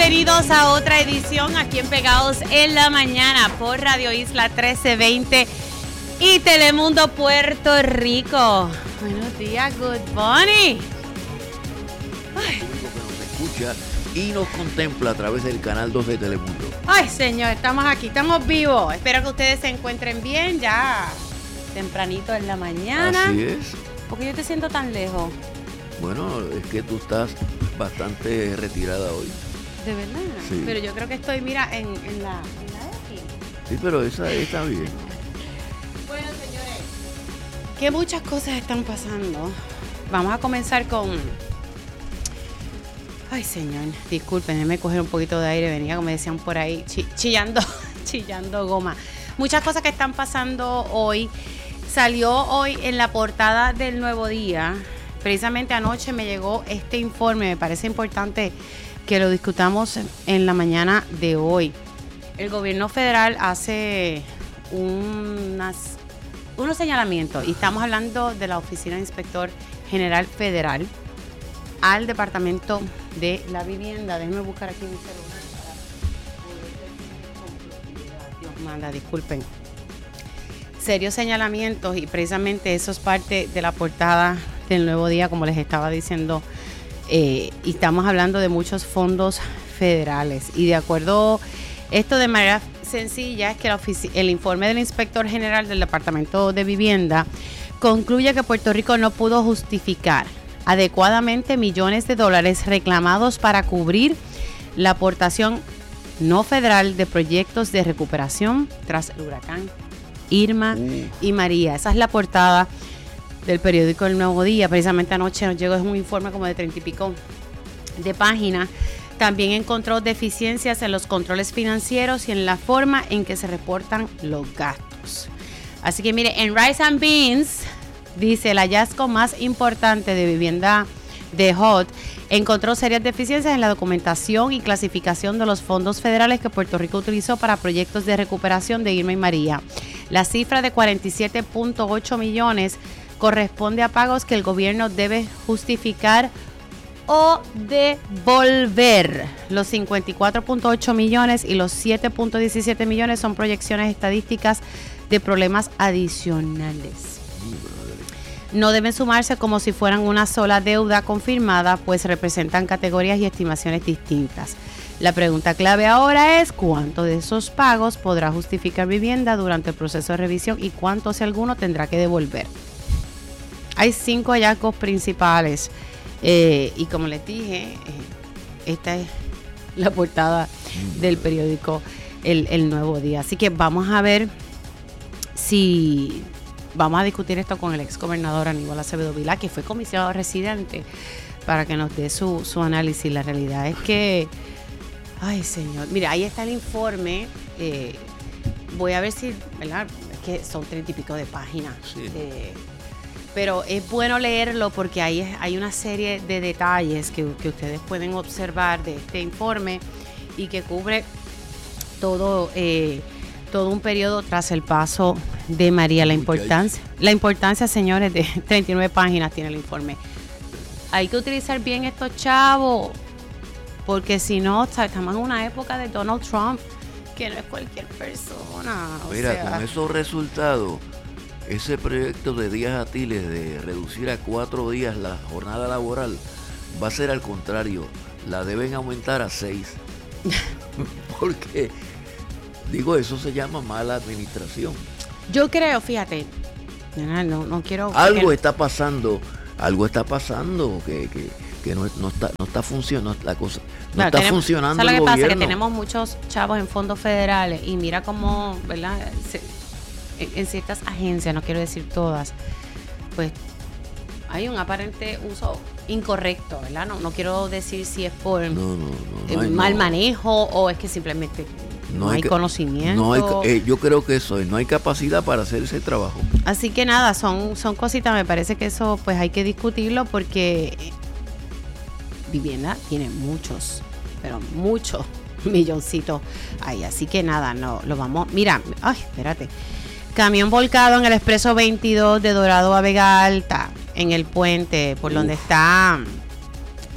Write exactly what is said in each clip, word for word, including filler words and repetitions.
Bienvenidos a otra edición aquí en Pegados en la Mañana por Radio Isla trece veinte y Telemundo Puerto Rico. Buenos días, Good Bunny. Ay. El único que nos escucha y nos contempla a través del canal dos de Telemundo. Ay, señor, estamos aquí, estamos vivos. Espero que ustedes se encuentren bien ya tempranito en la mañana. Así es. ¿Por qué yo te siento tan lejos? Bueno, es que tú estás bastante retirada hoy. ¿De verdad? Sí. Pero yo creo que estoy, mira, en, en, la, en la X. Sí, pero esa está bien. Bueno, señores, que muchas cosas están pasando. Vamos a comenzar con... Ay, señor, disculpen, déjenme coger un poquito de aire. Venía, como decían por ahí, chi- chillando, chillando goma. Muchas cosas que están pasando hoy. Salió hoy en la portada del Nuevo Día. Precisamente anoche me llegó este informe. Me parece importante que lo discutamos en la mañana de hoy. El gobierno federal hace unas, unos señalamientos y estamos hablando de la Oficina de Inspector General Federal al Departamento de la Vivienda. Déjenme buscar aquí mi celular para... Dios manda, disculpen. Serios señalamientos y precisamente eso es parte de la portada del Nuevo Día, como les estaba diciendo. Eh, y estamos hablando de muchos fondos federales y de acuerdo, esto de manera sencilla es que la ofici- el informe del inspector general del Departamento de Vivienda concluye que Puerto Rico no pudo justificar adecuadamente millones de dólares reclamados para cubrir la aportación no federal de proyectos de recuperación tras el huracán Irma uh. y María. Esa es la portada del periódico El Nuevo Día. Precisamente anoche nos llegó un informe como de treinta y pico de páginas. También encontró deficiencias en los controles financieros y en la forma en que se reportan los gastos. Así que mire, en Rice and Beans dice el hallazgo más importante de vivienda de H U D encontró serias deficiencias en la documentación y clasificación de los fondos federales que Puerto Rico utilizó para proyectos de recuperación de Irma y María. La cifra de cuarenta y siete punto ocho millones corresponde a pagos que el gobierno debe justificar o devolver. Los cincuenta y cuatro punto ocho millones y los siete punto diecisiete millones son proyecciones estadísticas de problemas adicionales. No deben sumarse como si fueran una sola deuda confirmada, pues representan categorías y estimaciones distintas. La pregunta clave ahora es cuánto de esos pagos podrá justificar vivienda durante el proceso de revisión y cuánto, si alguno, tendrá que devolver. Hay cinco hallazgos principales eh, y como les dije, eh, esta es la portada del periódico El, El Nuevo Día. Así que vamos a ver si vamos a discutir esto con el ex gobernador Aníbal Acevedo Vilá, que fue comisionado residente, para que nos dé su, su análisis. La realidad es que, ay señor, mira, ahí está el informe. Eh, voy a ver si, ¿verdad? Es que son treinta y pico de páginas. Sí. Eh, pero es bueno leerlo porque ahí es, hay una serie de detalles que, que ustedes pueden observar de este informe y que cubre todo, eh, todo un periodo tras el paso de María. La importancia, la importancia, señores, de treinta y nueve páginas tiene el informe. Hay que utilizar bien estos chavos, porque si no, estamos en una época de Donald Trump, que no es cualquier persona. O Mira, sea, con esos resultados, ese proyecto de días átiles de reducir a cuatro días la jornada laboral va a ser al contrario, la deben aumentar a seis. Porque, digo, eso se llama mala administración. Yo creo, fíjate, no, no, no quiero... Algo que... está pasando, algo está pasando que, que, que no, no está, no está funcionando la cosa, no Claro, está tenemos, funcionando ¿sabes el lo que gobierno. pasa? Que tenemos muchos chavos en fondos federales y mira cómo, ¿verdad? Se, en ciertas agencias, no quiero decir todas, pues hay un aparente uso incorrecto, ¿verdad? No, no quiero decir si es por no, no, no, no hay, mal no. manejo o es que simplemente no, no hay, hay conocimiento. No hay, eh, yo creo que eso es, no hay capacidad para hacer ese trabajo. Así que nada, son, son cositas, me parece que eso pues hay que discutirlo porque vivienda tiene muchos, pero muchos milloncitos ahí. Así que nada, no lo vamos. Mira, ay, espérate. Camión volcado en el expreso veintidós de Dorado a Vega Alta, en el puente, por Uf. donde está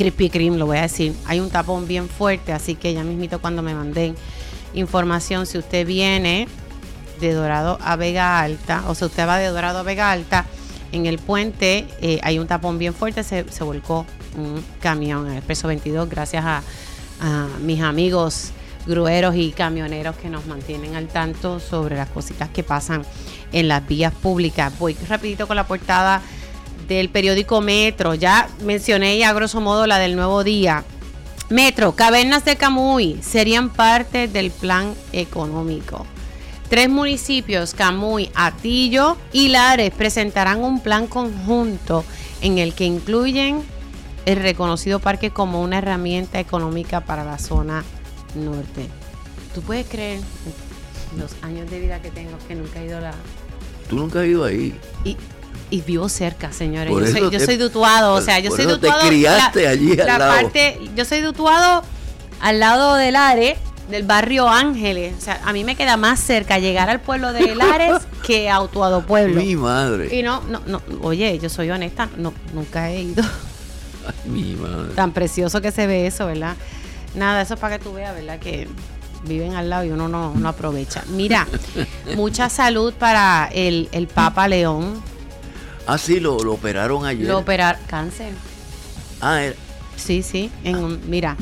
Krispy Kreme, lo voy a decir. Hay un tapón bien fuerte, así que ya mismito cuando me manden información, si usted viene de Dorado a Vega Alta, o sea, usted va de Dorado a Vega Alta, en el puente eh, hay un tapón bien fuerte, se, se volcó un camión en el Expreso veintidós, gracias a, a mis amigos grueros y camioneros que nos mantienen al tanto sobre las cositas que pasan en las vías públicas. Voy rapidito con la portada del periódico Metro. Ya mencioné ya a grosso modo la del Nuevo Día. Metro, cavernas de Camuy serían parte del plan económico. Tres municipios, Camuy, Atillo y Lares, presentarán un plan conjunto en el que incluyen el reconocido parque como una herramienta económica para la zona norte. ¿Tú puedes creer los años de vida que tengo que nunca he ido a la... ¿Tú nunca has ido ahí? Y, y vivo cerca, señores. Por Yo soy, te, yo soy de Utuado, o sea, yo soy de Utuado. Te criaste la, allí al la lado. Parte, yo soy de Utuado al lado de Lares, del barrio Ángeles. O sea, a mí me queda más cerca llegar al pueblo de Lares que a Utuado Pueblo. Mi madre. Y no, no, no, oye, yo soy honesta, no, nunca he ido. Ay, mi madre. Tan precioso que se ve eso, ¿verdad? Nada, eso es para que tú veas, ¿verdad? Que viven al lado y uno no, no aprovecha. Mira, mucha salud para el, el Papa León. Ah, sí, lo, lo operaron ayer. Lo operaron, cáncer. Ah, era. Sí, sí. En un, mira,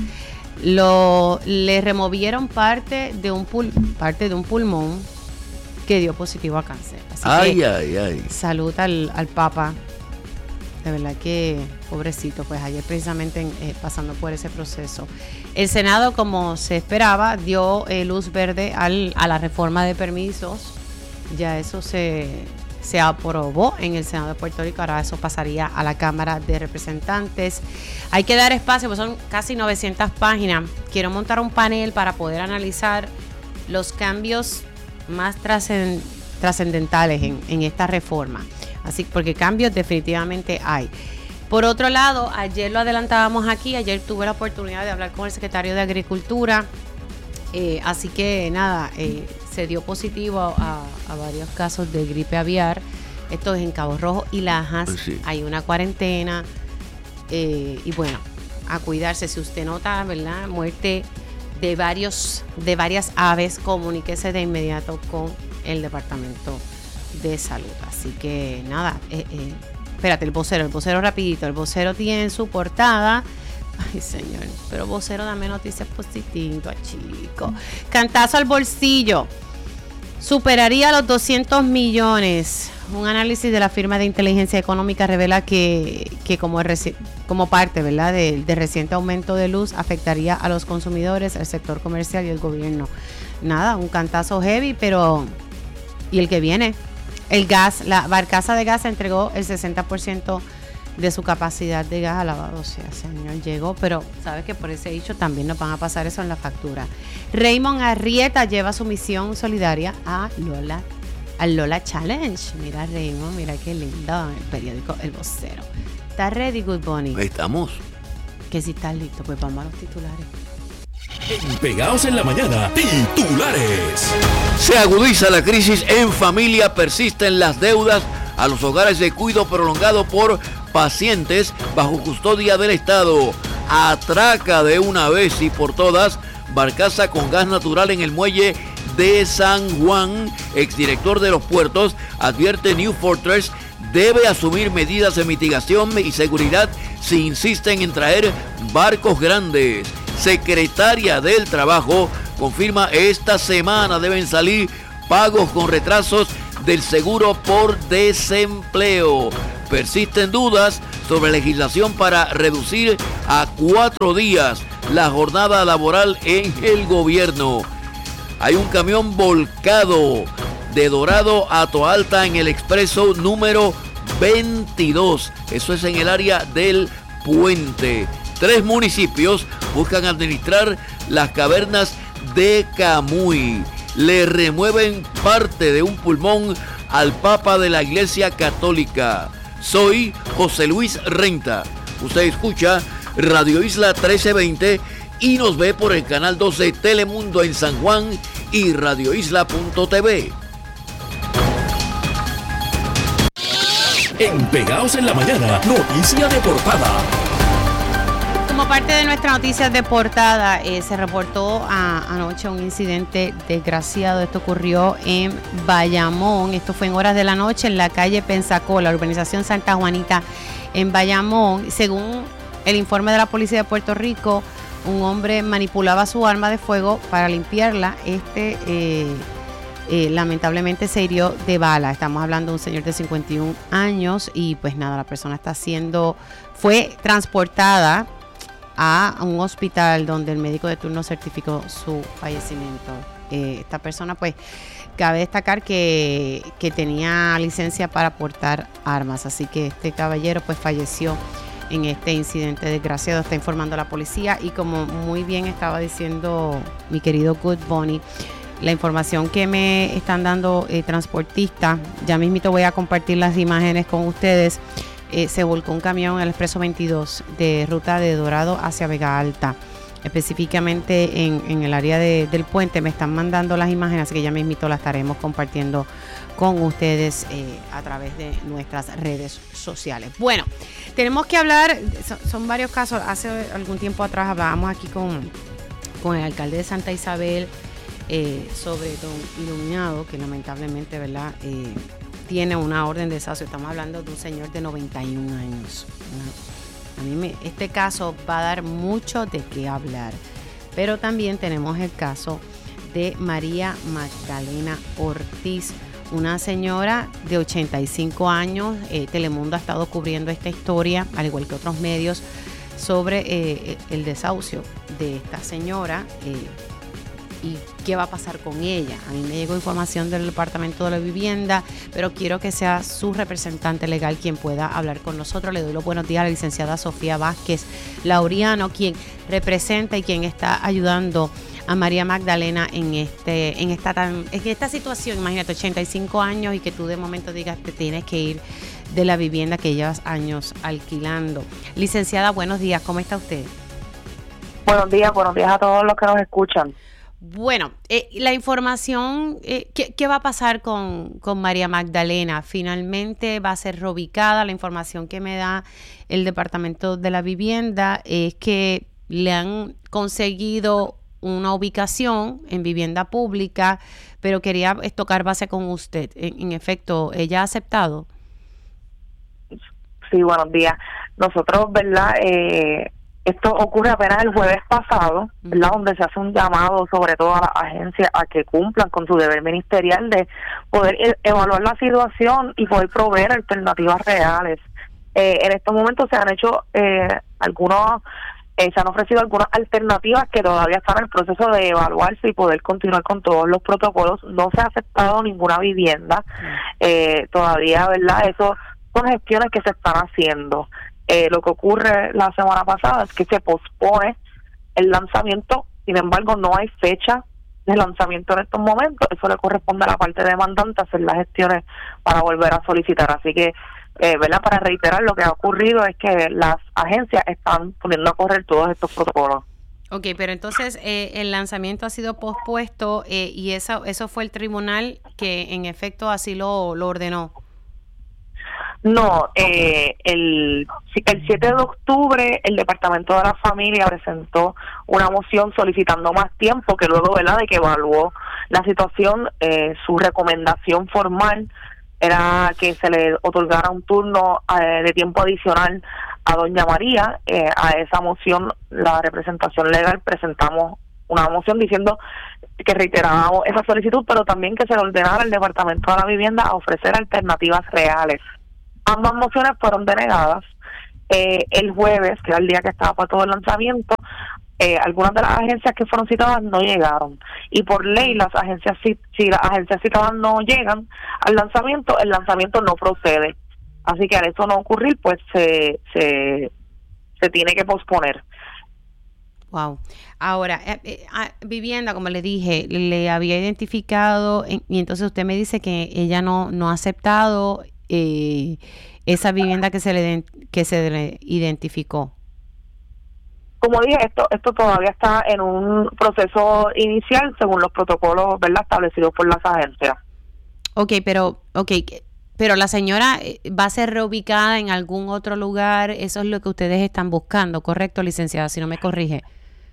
lo le removieron parte de un pul, parte de un pulmón que dio positivo a cáncer. Así Ay, que, ay, ay. salud al, al Papa. De verdad que, pobrecito, pues ayer precisamente eh, pasando por ese proceso. El Senado, como se esperaba, dio eh, luz verde al, a la reforma de permisos. Ya eso se, se aprobó en el Senado de Puerto Rico, ahora eso pasaría a la Cámara de Representantes. Hay que dar espacio, pues son casi novecientas páginas. Quiero montar un panel para poder analizar los cambios más trascend, trascendentales en, en esta reforma. Así, porque cambios definitivamente hay. Por otro lado, ayer lo adelantábamos aquí, ayer tuve la oportunidad de hablar con el secretario de Agricultura, eh, así que nada, eh, se dio positivo a, a varios casos de gripe aviar, esto es en Cabo Rojo y Lajas, Sí. Hay una cuarentena, eh, y bueno, a cuidarse. Si usted nota, ¿verdad?, muerte de varios, de varias aves, comuníquese de inmediato con el Departamento de Salud. Así que nada, eh, eh, espérate, el vocero, el vocero rapidito, el vocero tiene en su portada, ay señor, pero vocero, dame noticias positivas, chico. Cantazo al bolsillo, superaría los doscientos millones. Un análisis de la firma de inteligencia económica revela que, que como, reci- como parte, ¿verdad?, del de reciente aumento de luz afectaría a los consumidores, al sector comercial y el gobierno. Nada, un cantazo heavy, pero ¿y el que viene? El gas, la barcaza de gas entregó el sesenta por ciento de su capacidad de gas alabado. O sea, señor, llegó, pero sabes que por ese hecho también nos van a pasar eso en la factura. Raymond Arrieta lleva su misión solidaria a Lola, al Lola Challenge. Mira, Raymond, mira qué lindo, el periódico El Vocero. ¿Estás ready, Good Bunny? Estamos. Que si estás listo, pues vamos a los titulares. En Pegados en la Mañana, titulares. Se agudiza la crisis en familia, persisten las deudas a los hogares de cuidado prolongado por pacientes bajo custodia del Estado. Atraca de una vez y por todas barcaza con gas natural en el muelle de San Juan. Exdirector de los puertos advierte New Fortress debe asumir medidas de mitigación y seguridad si insisten en traer barcos grandes. Secretaria del Trabajo confirma esta semana deben salir pagos con retrasos del seguro por desempleo. Persisten dudas sobre legislación para reducir a cuatro días la jornada laboral en el gobierno. Hay un camión volcado de Dorado a Toalta en el expreso número veintidós. Eso es en el área del puente. Tres municipios buscan administrar las cavernas de Camuy. Le remueven parte de un pulmón al Papa de la Iglesia Católica. Soy José Luis Renta. Usted escucha Radio Isla trece veinte y nos ve por el canal doce Telemundo en San Juan y radio isla punto t v. En Pegados en la Mañana, noticia de portada. Como parte de nuestras noticias de portada, eh, se reportó a, anoche un incidente desgraciado. Esto ocurrió en Bayamón. Esto fue en horas de la noche en la calle Pensacola, urbanización Santa Juanita, en Bayamón. Según el informe de la policía de Puerto Rico, un hombre manipulaba su arma de fuego para limpiarla. Este eh, eh, lamentablemente se hirió de bala. Estamos hablando de un señor de cincuenta y un años y pues nada, la persona está siendo, fue transportada a un hospital donde el médico de turno certificó su fallecimiento. Eh, esta persona, pues, cabe destacar que, que tenía licencia para portar armas, así que este caballero, pues, falleció en este incidente desgraciado, está informando la policía. Y como muy bien estaba diciendo mi querido Good Bunny, la información que me están dando eh, transportistas, ya mismito voy a compartir las imágenes con ustedes. Eh, se volcó un camión en el expreso veintidós de ruta de Dorado hacia Vega Alta, específicamente en, en el área de, del puente. Me están mandando las imágenes, así que ya mismito las estaremos compartiendo con ustedes eh, a través de nuestras redes sociales. Bueno, tenemos que hablar, son, son varios casos. Hace algún tiempo atrás hablábamos aquí con, con el alcalde de Santa Isabel eh, sobre don Iluminado, que lamentablemente, ¿verdad?, eh, tiene una orden de desahucio. Estamos hablando de un señor de noventa y un años. A mí me, este caso va a dar mucho de qué hablar. Pero también tenemos el caso de María Magdalena Ortiz, una señora de ochenta y cinco años. Eh, Telemundo ha estado cubriendo esta historia, al igual que otros medios, sobre eh, el desahucio de esta señora. Eh, y qué va a pasar con ella. A mí me llegó información del Departamento de la Vivienda, pero quiero que sea su representante legal quien pueda hablar con nosotros. Le doy los buenos días a la licenciada Sofía Vázquez Laureano, quien representa y quien está ayudando a María Magdalena en este en esta tan en esta situación. Imagínate, ochenta y cinco años y que tú de momento digas que tienes que ir de la vivienda que llevas años alquilando. Licenciada, buenos días, ¿cómo está usted? Buenos días, buenos días a todos los que nos escuchan. Bueno, eh, la información, eh, ¿qué, ¿qué va a pasar con, con María Magdalena? ¿Finalmente va a ser reubicada? La información que me da el Departamento de la Vivienda es que le han conseguido una ubicación en vivienda pública, pero quería tocar base con usted. En, en efecto, ¿ella ha aceptado? Sí, buenos días. Nosotros, ¿verdad?, Eh... esto ocurre apenas el jueves pasado, ¿verdad?, donde se hace un llamado sobre todo a las agencias a que cumplan con su deber ministerial de poder e- evaluar la situación y poder proveer alternativas reales. Eh, en estos momentos se han hecho eh, algunos, eh, se han ofrecido algunas alternativas que todavía están en el proceso de evaluarse y poder continuar con todos los protocolos. No se ha aceptado ninguna vivienda, eh, todavía, ¿verdad? Eso son gestiones que se están haciendo. Eh, lo que ocurre la semana pasada es que se pospone el lanzamiento, sin embargo no hay fecha de lanzamiento en estos momentos. Eso le corresponde a la parte demandante hacer las gestiones para volver a solicitar. Así que, eh, ¿verdad?, para reiterar, lo que ha ocurrido es que las agencias están poniendo a correr todos estos protocolos. Ok, pero entonces eh, el lanzamiento ha sido pospuesto eh, y eso, eso fue el tribunal que en efecto así lo, lo ordenó. No, eh, el, el siete de octubre el Departamento de la Familia presentó una moción solicitando más tiempo, que luego, ¿verdad?, de que evaluó la situación, eh, su recomendación formal era que se le otorgara un turno eh, de tiempo adicional a doña María. Eh, a esa moción, la representación legal presentamos una moción diciendo que reiterábamos esa solicitud, pero también que se le ordenara al Departamento de la Vivienda a ofrecer alternativas reales. Ambas mociones fueron denegadas. Eh, el jueves, que era el día que estaba para todo el lanzamiento, eh, algunas de las agencias que fueron citadas no llegaron. Y por ley, las agencias si, si las agencias citadas no llegan al lanzamiento, el lanzamiento no procede. Así que al eso no ocurrir, pues se, se, se tiene que posponer. Wow. Ahora, eh, eh, vivienda, como le dije, le había identificado, en, y entonces usted me dice que ella no, no ha aceptado Eh, esa vivienda que se le que se le identificó. Como dije, esto esto todavía está en un proceso inicial según los protocolos, ¿verdad?, establecidos por las agencias. Ok, pero okay, Pero la señora va a ser reubicada en algún otro lugar. Eso es lo que ustedes están buscando, ¿correcto, licenciada? Si no me corrige.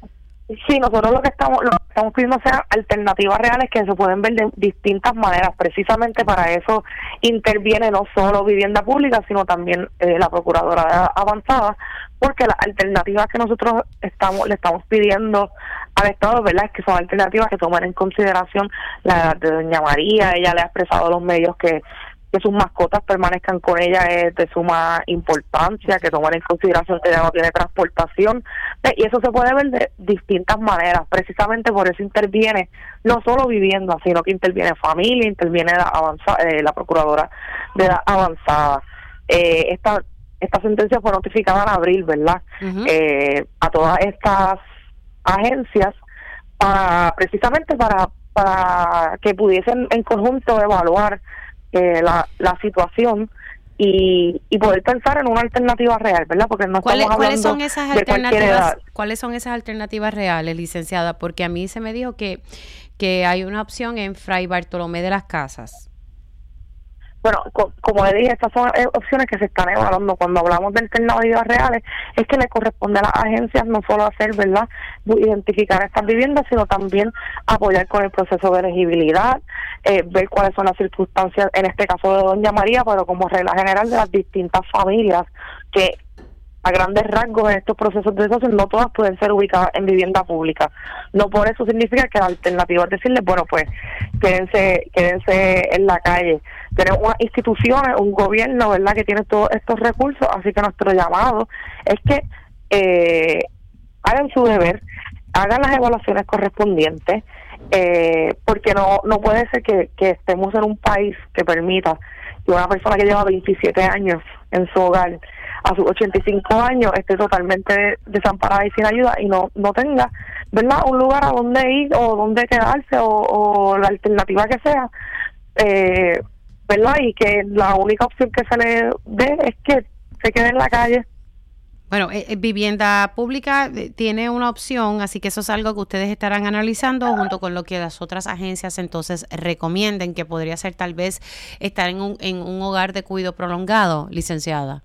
Sí, nosotros lo que estamos lo que estamos pidiendo sean alternativas reales que se pueden ver de distintas maneras. Precisamente para eso interviene no solo Vivienda Pública, sino también eh, la Procuradora Avanzada, porque las alternativas que nosotros estamos le estamos pidiendo al Estado, ¿verdad?, es que son alternativas que tomen en consideración la edad de doña María. Ella le ha expresado a los medios que que sus mascotas permanezcan con ella es de suma importancia, que tomen en consideración que ella no tiene transportación, y eso se puede ver de distintas maneras. Precisamente por eso interviene no solo Vivienda, sino que interviene familia, interviene la, avanzada, eh, la Procuradora de Edad Avanzada. Eh, esta esta sentencia fue notificada en abril, ¿verdad? Uh-huh. Eh, a todas estas agencias para precisamente para para que pudiesen en conjunto evaluar Eh, la, la situación y, y poder pensar en una alternativa real, ¿verdad? Porque no estamos hablando ¿cuáles son esas de cualquier edad. ¿Cuáles son esas alternativas reales, licenciada? Porque a mí se me dijo que, que hay una opción en Fray Bartolomé de las Casas. Bueno, co- como le dije, estas son eh, opciones que se están evaluando. Cuando hablamos de alternativas reales, es que le corresponde a las agencias no solo hacer, ¿verdad?, identificar estas viviendas, sino también apoyar con el proceso de elegibilidad, eh, ver cuáles son las circunstancias, en este caso de doña María, pero como regla general de las distintas familias que a grandes rasgos en estos procesos de desastre no todas pueden ser ubicadas en vivienda pública. No por eso significa que la alternativa es decirles, bueno, pues quédense quédense en la calle. Tenemos unas instituciones, un gobierno, ¿verdad?, que tiene todos estos recursos, así que nuestro llamado es que eh, hagan su deber, hagan las evaluaciones correspondientes, eh, porque no no puede ser que, que estemos en un país que permita que una persona que lleva veintisiete años en su hogar a sus ochenta y cinco años esté totalmente desamparada y sin ayuda y no no tenga, ¿verdad?, un lugar a donde ir o donde quedarse o, o la alternativa que sea, eh, ¿verdad?, y que la única opción que se le dé es que se quede en la calle. Bueno, eh, Vivienda Pública tiene una opción, así que eso es algo que ustedes estarán analizando junto con lo que las otras agencias entonces recomienden, que podría ser tal vez estar en un, en un hogar de cuidado prolongado, licenciada.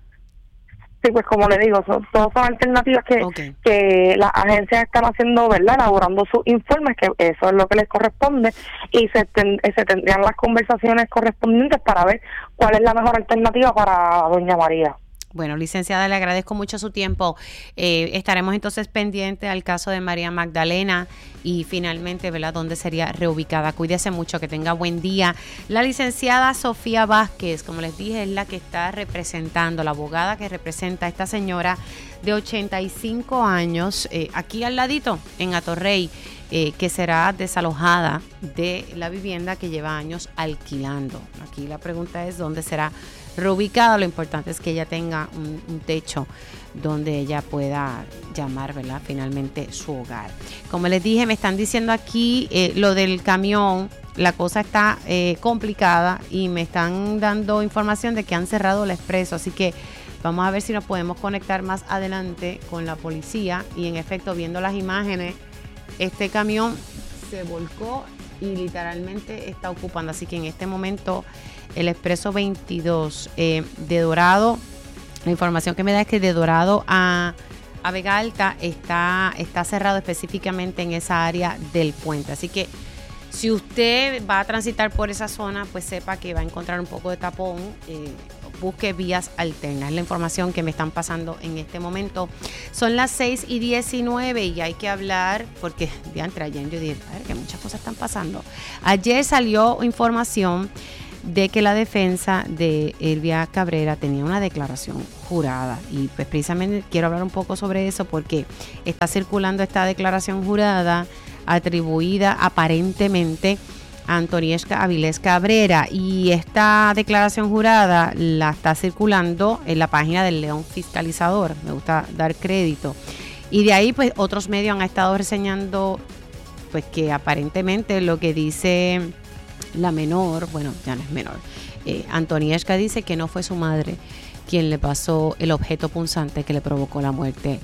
Sí, pues como le digo, son, todas son alternativas que, okay. que las agencias están haciendo, ¿verdad?, elaborando sus informes, que eso es lo que les corresponde, y se, ten, se tendrían las conversaciones correspondientes para ver cuál es la mejor alternativa para doña María. Bueno, licenciada, le agradezco mucho su tiempo. Eh, estaremos entonces pendientes al caso de María Magdalena y finalmente, ¿verdad?, dónde sería reubicada. Cuídese mucho, que tenga buen día. La licenciada Sofía Vázquez, como les dije, es la que está representando, la abogada que representa a esta señora de ochenta y cinco años, eh, aquí al ladito, en Atorrey, eh, que será desalojada de la vivienda que lleva años alquilando. Aquí la pregunta es dónde será reubicada. Lo importante es que ella tenga un, un techo donde ella pueda llamar, ¿verdad?, finalmente su hogar. Como les dije, me están diciendo aquí eh, lo del camión, la cosa está eh, complicada y me están dando información de que han cerrado el expreso, así que vamos a ver si nos podemos conectar más adelante con la policía. Y en efecto, viendo las imágenes, este camión se volcó y literalmente está ocupando, así que en este momento el expreso veintidós eh, de Dorado, la información que me da es que de Dorado a, a Vega Alta está, está cerrado específicamente en esa área del puente. Así que si usted va a transitar por esa zona, pues sepa que va a encontrar un poco de tapón, eh, busque vías alternas. Es la información que me están pasando en este momento. Son las seis y diecinueve y hay que hablar, porque de antes ayer yo dije, a ver, que muchas cosas están pasando. Ayer salió información de que la defensa de Elvia Cabrera tenía una declaración jurada, y pues precisamente quiero hablar un poco sobre eso porque está circulando esta declaración jurada atribuida aparentemente a Antoniesca Avilés Cabrera, y esta declaración jurada la está circulando en la página del León Fiscalizador, me gusta dar crédito, y de ahí pues otros medios han estado reseñando pues que aparentemente lo que dice la menor, bueno, ya no es menor, eh, Antoniesca dice que no fue su madre quien le pasó el objeto punzante que le provocó la muerte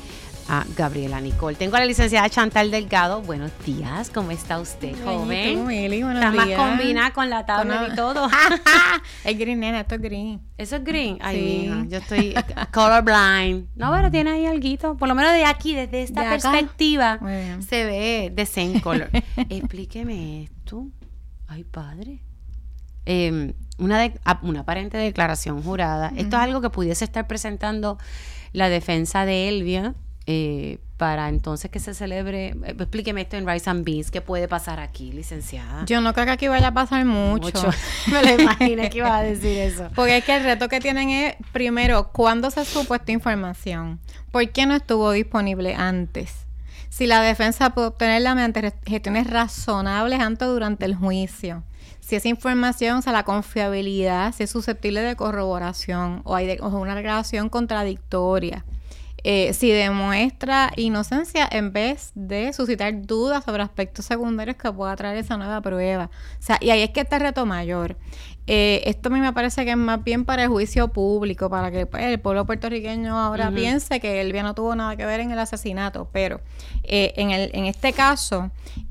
a Gabriela Nicole. Tengo a la licenciada Chantal Delgado. Buenos días, ¿cómo está usted, joven? Tú, Mili, buenos está días. Más combinada con la tablet Con la... y todo. Es green, nena, esto es green. ¿Eso es green? Ay, Sí. mija, yo estoy colorblind. No, pero tiene ahí alguito. Por lo menos de aquí, desde esta ¿De acá? perspectiva, Muy bien. se ve de same color. Explíqueme esto. Ay, padre. Eh, una, de, una aparente declaración jurada. Uh-huh. Esto es algo que pudiese estar presentando la defensa de Elvia eh, para entonces que se celebre. Eh, explíqueme esto en Rice and Beans. ¿Qué puede pasar aquí, licenciada? Yo no creo que aquí vaya a pasar mucho. mucho. Me lo imaginé que iba a decir eso. Porque es que el reto que tienen es, primero, ¿cuándo se supo esta información? ¿Por qué no estuvo disponible antes? Si la defensa puede obtenerla mediante gestiones razonables antes o durante el juicio. Si esa información, o sea, la confiabilidad, si es susceptible de corroboración o hay de, o una declaración contradictoria. Eh, si demuestra inocencia en vez de suscitar dudas sobre aspectos secundarios que pueda traer esa nueva prueba. O sea, y ahí es que está el reto mayor. Eh, esto a mí me parece que es más bien para el juicio público, para que pues, el pueblo puertorriqueño ahora uh-huh. piense que Elvia no tuvo nada que ver en el asesinato. Pero eh, en, el, en este caso,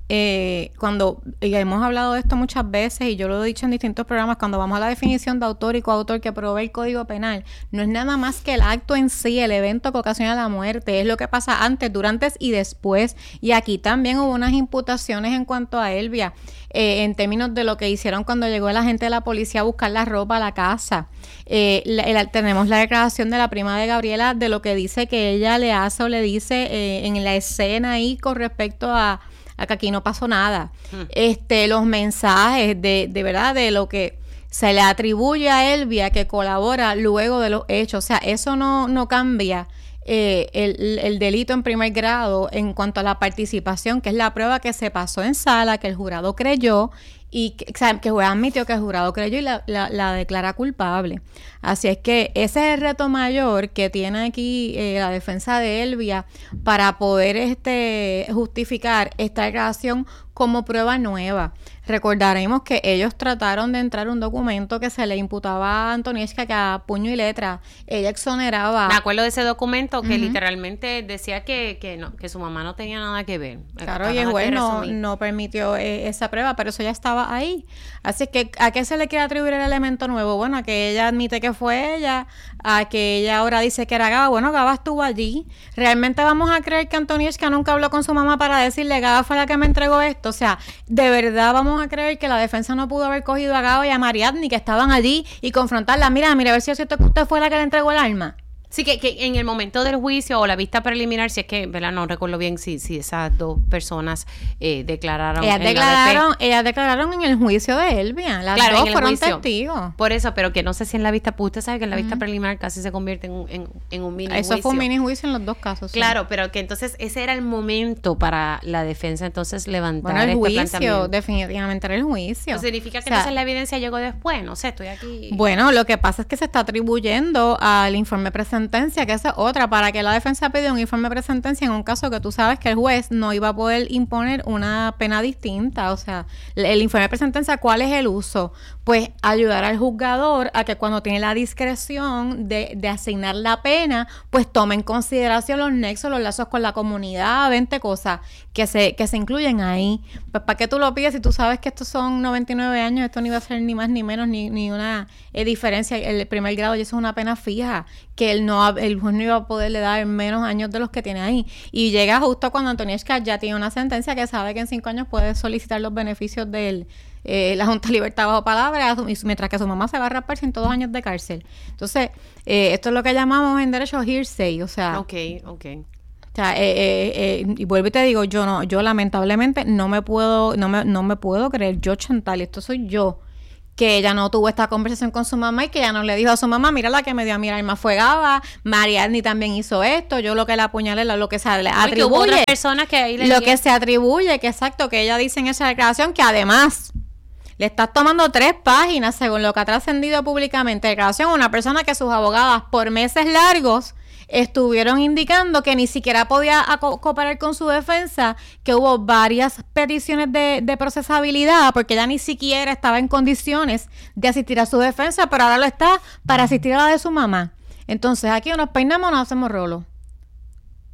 eh, cuando y hemos hablado de esto muchas veces y yo lo he dicho en distintos programas, cuando vamos a la definición de autor y coautor que provee el Código Penal, no es nada más que el acto en sí, el evento que ocasiona la muerte, es lo que pasa antes, durante y después. Y aquí también hubo unas imputaciones en cuanto a Elvia, eh, en términos de lo que hicieron cuando llegó el agente de la policía a buscar la ropa a la casa. Eh, la, el, tenemos la declaración de la prima de Gabriela de lo que dice que ella le hace o le dice eh, en la escena ahí con respecto a, a que aquí no pasó nada. Hmm. Este, los mensajes de, de verdad de lo que se le atribuye a Elvia que colabora luego de los hechos. O sea, eso no, no cambia eh, el, el delito en primer grado en cuanto a la participación, que es la prueba que se pasó en sala, que el jurado creyó y que, o sea, que el juez admitió que el jurado creyó y la, la, la declara culpable. Así es que ese es el reto mayor que tiene aquí eh, la defensa de Elvia para poder este justificar esta declaración como prueba nueva. Recordaremos que ellos trataron de entrar un documento que se le imputaba a Antonieshka, que a puño y letra ella exoneraba. Me acuerdo de ese documento que uh-huh. literalmente decía que, que, no, que su mamá no tenía nada que ver. Claro, y el juez no, no permitió eh, esa prueba, pero eso ya estaba ahí. Así que, ¿a qué se le quiere atribuir el elemento nuevo? Bueno, a que ella admite que fue ella, a que ella ahora dice que era Gaba. Bueno, Gaba estuvo allí. ¿Realmente vamos a creer que Antonieshka nunca habló con su mamá para decirle Gaba fue la que me entregó esto? O sea, ¿de verdad vamos a creer que la defensa no pudo haber cogido a Gaba y a Mariadni, que estaban allí, y confrontarla? Mira, mira, a ver si es cierto que usted fue la que le entregó el arma. Sí, que, que en el momento del juicio o la vista preliminar, si es que, ¿verdad? No recuerdo bien si, si esas dos personas eh, declararon. Ellas en declararon, la ellas declararon en el juicio de Elvia. Las claro, dos en el fueron juicio. testigos. Por eso, pero que no sé si en la vista, pues usted sabe que en la vista Uh-huh. preliminar casi se convierte en, en, en un mini Eso juicio. fue un mini juicio en los dos casos. Claro, sí. pero que entonces ese era el momento para la defensa entonces levantar bueno, el este juicio, planteamiento. definitivamente era el juicio. ¿Eso significa que o sea, entonces la evidencia llegó después? No sé, estoy aquí. Bueno, lo que pasa es que se está atribuyendo al informe presentencia, que esa es otra, para que la defensa pida un informe presentencia en un caso que tú sabes que el juez no iba a poder imponer una pena distinta. O sea, el informe presentencia, ¿cuál es el uso? Pues ayudar al juzgador a que cuando tiene la discreción de, de asignar la pena, pues tome en consideración los nexos, los lazos con la comunidad, veinte cosas que se, que se incluyen ahí. Pues ¿para qué tú lo pides si tú sabes que estos son noventa y nueve años? Esto no iba a ser ni más ni menos ni, ni una eh, diferencia. El primer grado y eso es una pena fija, que él no, el juez no iba a poderle dar menos años de los que tiene ahí. Y llega justo cuando Antonieshka ya tiene una sentencia que sabe que en cinco años puede solicitar los beneficios de eh, la Junta de Libertad bajo palabra, mientras que su mamá se va a rapar ciento dos años de cárcel. Entonces, eh, esto es lo que llamamos en derecho hearsay, o sea... Ok, ok. O sea, eh, eh, eh, y vuelvo y te digo, yo no, yo lamentablemente no me puedo, no me, no me puedo creer, yo Chantal, esto soy yo, que ella no tuvo esta conversación con su mamá y que ella no le dijo a su mamá, mira la que me dio a mi arma fue Gaba, Mariadni también hizo esto, yo lo que la apuñalé, lo que se le atribuye, que hubo otras personas que ahí le lo digan. Que se atribuye, que exacto, que ella dice en esa declaración que además le estás tomando tres páginas según lo que ha trascendido públicamente de declaración a una persona que sus abogadas por meses largos estuvieron indicando que ni siquiera podía co- cooperar con su defensa, que hubo varias peticiones de, de procesabilidad porque ella ni siquiera estaba en condiciones de asistir a su defensa, pero ahora lo está para asistir a la de su mamá. Entonces aquí o nos peinamos o nos hacemos rolo.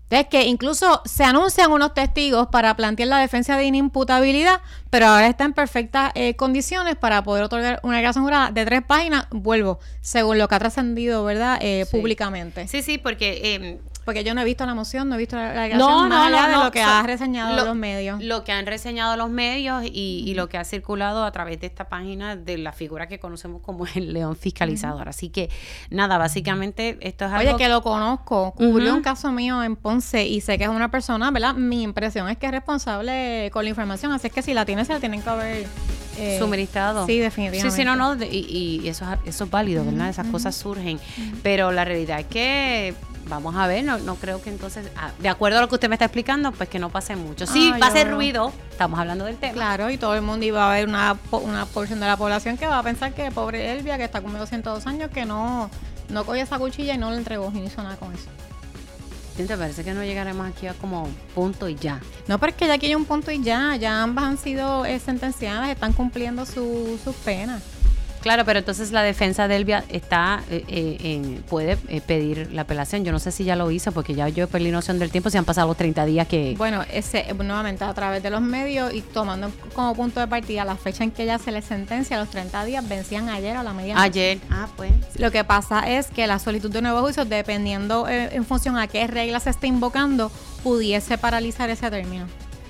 Entonces, que incluso se anuncian unos testigos para plantear la defensa de inimputabilidad, pero ahora está en perfectas eh, condiciones para poder otorgar una declaración jurada de tres páginas, vuelvo, según lo que ha trascendido, ¿verdad? Eh, sí. Públicamente. Sí, sí, porque... Eh, porque yo no he visto la moción, no he visto la, la declaración no, más no, allá no, de no, lo que so, ha reseñado lo, los medios. Lo que han reseñado los medios y, y lo que ha circulado a través de esta página de la figura que conocemos como el león fiscalizador. Uh-huh. Así que, nada, básicamente esto es algo... Oye, que lo conozco, cubrió uh-huh. un caso mío en Ponce y sé que es una persona, ¿verdad? Mi impresión es que es responsable con la información, así es que si la tiene, se la tienen que haber... Eh, suministrado. Sí, definitivamente. Sí, sí, no, no, de, y, y eso, eso es válido, ¿verdad? Esas uh-huh. cosas surgen. Uh-huh. Pero la realidad es que, vamos a ver, no, no creo que entonces, de acuerdo a lo que usted me está explicando, pues que no pase mucho. Sí, ah, va a hacer ruido, estamos hablando del tema. Claro, y todo el mundo iba a haber una, una porción de la población que va a pensar que pobre Elvia, que está conmigo ciento dos años, que no, no cogió esa cuchilla y no la entregó y no hizo nada con eso. ¿Te parece que no llegaremos aquí a como punto y ya? No, pero es que ya aquí hay un punto y ya. Ya ambas han sido eh, sentenciadas, están cumpliendo su, sus penas. Claro, pero entonces la defensa de Elvia está eh, eh, en, puede eh, pedir la apelación. Yo no sé si ya lo hizo, porque ya yo perdí noción del tiempo, si han pasado los treinta días que... Bueno, ese nuevamente a través de los medios y tomando como punto de partida la fecha en que ella se le sentencia, los treinta días vencían ayer a la medianoche. Ayer, ah, pues. Lo que pasa es que la solicitud de nuevo juicio, dependiendo eh, en función a qué regla se esté invocando, pudiese paralizar ese término.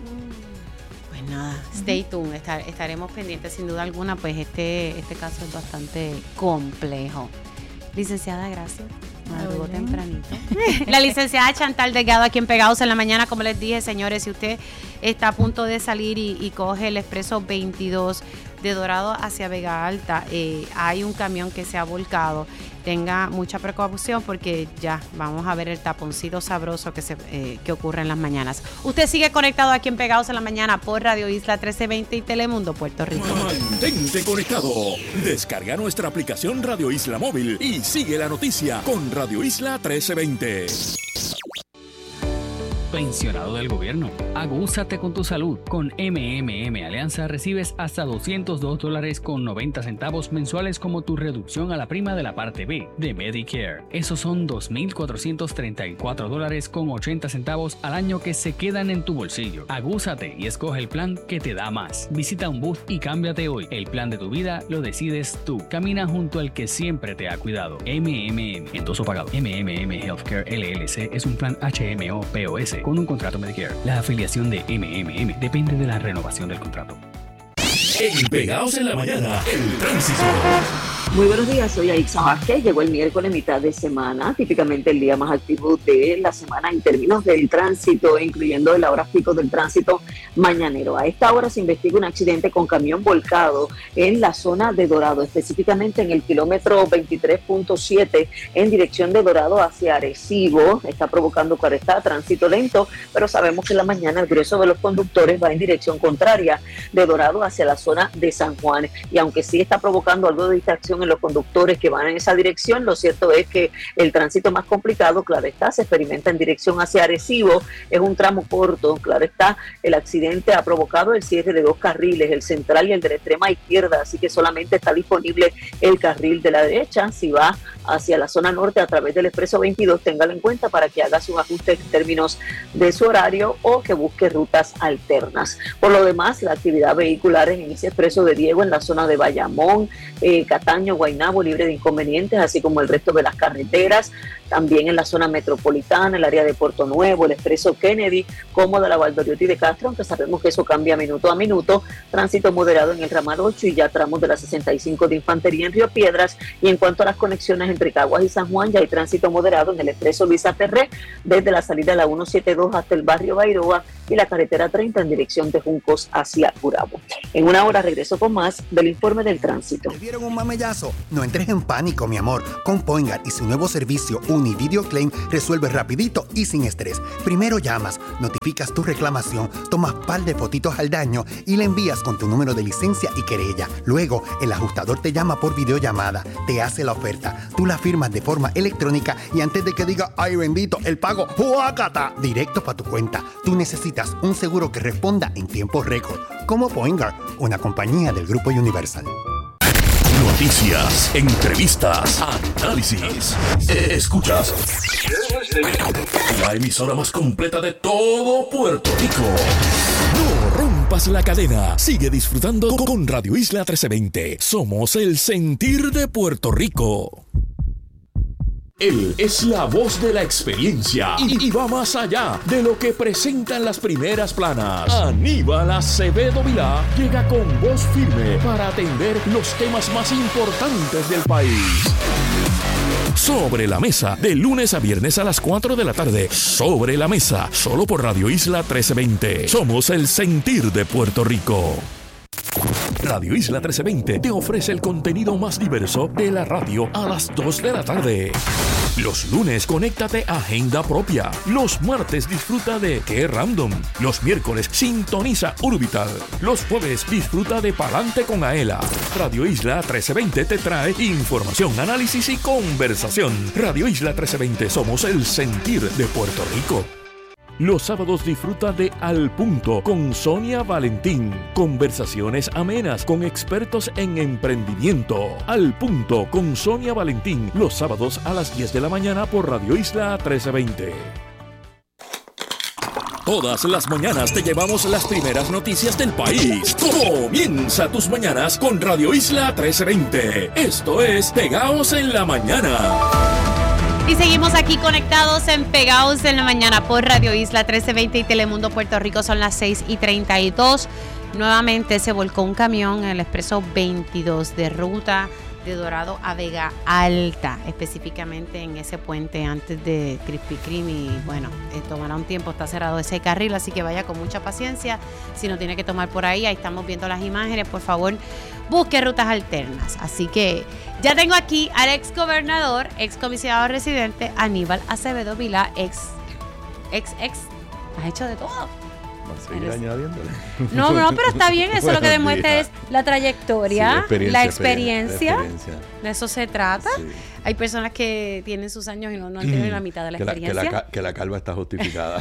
Nada, stay uh-huh. tuned, Estar, estaremos pendientes sin duda alguna, pues este este caso es bastante complejo. Licenciada, gracias. Madrugó tempranito. La licenciada Chantal Delgado aquí en Pegados en la Mañana, como les dije, señores, si usted está a punto de salir y, y coge el expreso veintidós de Dorado hacia Vega Alta, eh, hay un camión que se ha volcado. Tenga mucha precaución porque ya vamos a ver el taponcito sabroso que se eh, que ocurre en las mañanas. Usted sigue conectado aquí en Pegados en la Mañana por Radio Isla trece veinte y Telemundo Puerto Rico. Mantente conectado. Descarga nuestra aplicación Radio Isla Móvil y sigue la noticia con Radio Isla trece veinte. Pensionado del gobierno, agúzate con tu salud. Con M M M Alianza recibes hasta doscientos dos dólares con noventa centavos mensuales como tu reducción a la prima de la parte B de Medicare. Esos son dos mil cuatrocientos treinta y cuatro dólares con ochenta centavos al año que se quedan en tu bolsillo. Agúzate y escoge el plan que te da más. Visita un booth y cámbiate hoy. El plan de tu vida lo decides tú. Camina junto al que siempre te ha cuidado. M M M, endoso pagado. M M M Healthcare L L C es un plan H M O P O S con un contrato Medicare. La afiliación de M M M depende de la renovación del contrato. En Pegados en la Mañana, el tránsito. Muy buenos días, soy Aixa Vázquez. Llegó el miércoles, mitad de semana, típicamente el día más activo de la semana en términos del tránsito, incluyendo el hora pico del tránsito mañanero. A esta hora se investiga un accidente con camión volcado en la zona de Dorado, específicamente en el kilómetro veintitrés punto siete en dirección de Dorado hacia Arecibo. Está provocando, claro está, tránsito lento, pero sabemos que en la mañana el grueso de los conductores va en dirección contraria de Dorado hacia la zona de San Juan. Y aunque sí está provocando algo de distracción en los conductores que van en esa dirección, lo cierto es que el tránsito más complicado, claro está, se experimenta en dirección hacia Arecibo. Es un tramo corto, claro está. El accidente ha provocado el cierre de dos carriles, el central y el de la extrema izquierda, así que solamente está disponible el carril de la derecha. Si va hacia la zona norte a través del expreso veintidós, téngalo en cuenta para que haga sus ajustes en términos de su horario o que busque rutas alternas. Por lo demás, la actividad vehicular en ese expreso de Diego en la zona de Bayamón, eh, Cataño, Guaynabo, libre de inconvenientes, así como el resto de las carreteras. También en la zona metropolitana, el área de Puerto Nuevo, el expreso Kennedy, como de la Valdoriotti de Castro, aunque sabemos que eso cambia minuto a minuto. Tránsito moderado en el ramal ocho y ya tramos de la sesenta y cinco de Infantería en Río Piedras. Y en cuanto a las conexiones entre Caguas y San Juan, ya hay tránsito moderado en el expreso Luisa Ferré, desde la salida de la ciento setenta y dos hasta el barrio Bairoa y la carretera treinta en dirección de Juncos hacia Gurabo. En una hora regreso con más del informe del tránsito. ¿Te dieron un mamellazo? No entres en pánico, mi amor. Con Poingar y su nuevo servicio Univideo Claim resuelve rapidito y sin estrés. Primero llamas, notificas tu reclamación, tomas par de fotitos al daño y le envías con tu número de licencia y querella. Luego, el ajustador te llama por videollamada, te hace la oferta, tú la firmas de forma electrónica y antes de que diga ¡ay bendito! El pago ¡huácata! Directo para tu cuenta. Tú necesitas un seguro que responda en tiempo récord. Como Poingar, una compañía del Grupo Universal. Noticias, entrevistas, análisis. Escuchas la emisora más completa de todo Puerto Rico. No rompas la cadena. Sigue disfrutando con Radio Isla trece veinte. Somos el sentir de Puerto Rico. Él es la voz de la experiencia y, y va más allá de lo que presentan las primeras planas. Aníbal Acevedo Vilá llega con voz firme para atender los temas más importantes del país. Sobre la Mesa, de lunes a viernes a las cuatro de la tarde. Sobre la Mesa, solo por Radio Isla trece veinte. Somos el sentir de Puerto Rico. Radio Isla trece veinte te ofrece el contenido más diverso de la radio a las dos de la tarde. Los lunes, conéctate a Agenda Propia. Los martes, disfruta de Qué Random. Los miércoles, sintoniza Urbital. Los jueves, disfruta de Palante con Aela. Radio Isla trece veinte te trae información, análisis y conversación. Radio Isla trece veinte, somos el sentir de Puerto Rico. Los sábados disfruta de Al Punto con Sonia Valentín. Conversaciones amenas con expertos en emprendimiento. Al Punto con Sonia Valentín. Los sábados a las diez de la mañana por Radio Isla trece veinte. Todas las mañanas te llevamos las primeras noticias del país. Comienza tus mañanas con Radio Isla trece veinte. Esto es Pegaos en la Mañana. Y seguimos aquí conectados en Pegados en la Mañana por Radio Isla trece veinte y Telemundo Puerto Rico. Son las seis y treinta y dos. Nuevamente se volcó un camión en el expreso veintidós de ruta de Dorado a Vega Alta, específicamente en ese puente antes de Krispy Kreme. Y bueno, eh, tomará un tiempo, está cerrado ese carril, así que vaya con mucha paciencia. Si no tiene que tomar por ahí, ahí estamos viendo las imágenes, por favor, busque rutas alternas. Así que ya tengo aquí al ex gobernador, ex comisionado residente, Aníbal Acevedo Vilá, ex, ex, ex, has hecho de todo. Va a seguir añadiéndole. No, no, pero está bien, eso lo que demuestra días. es la trayectoria, Sí, la, experiencia, la experiencia, de eso se trata. Sí. Hay personas que tienen sus años y no, no han tenido la mitad de la que la, experiencia. que, la, que la calva está justificada.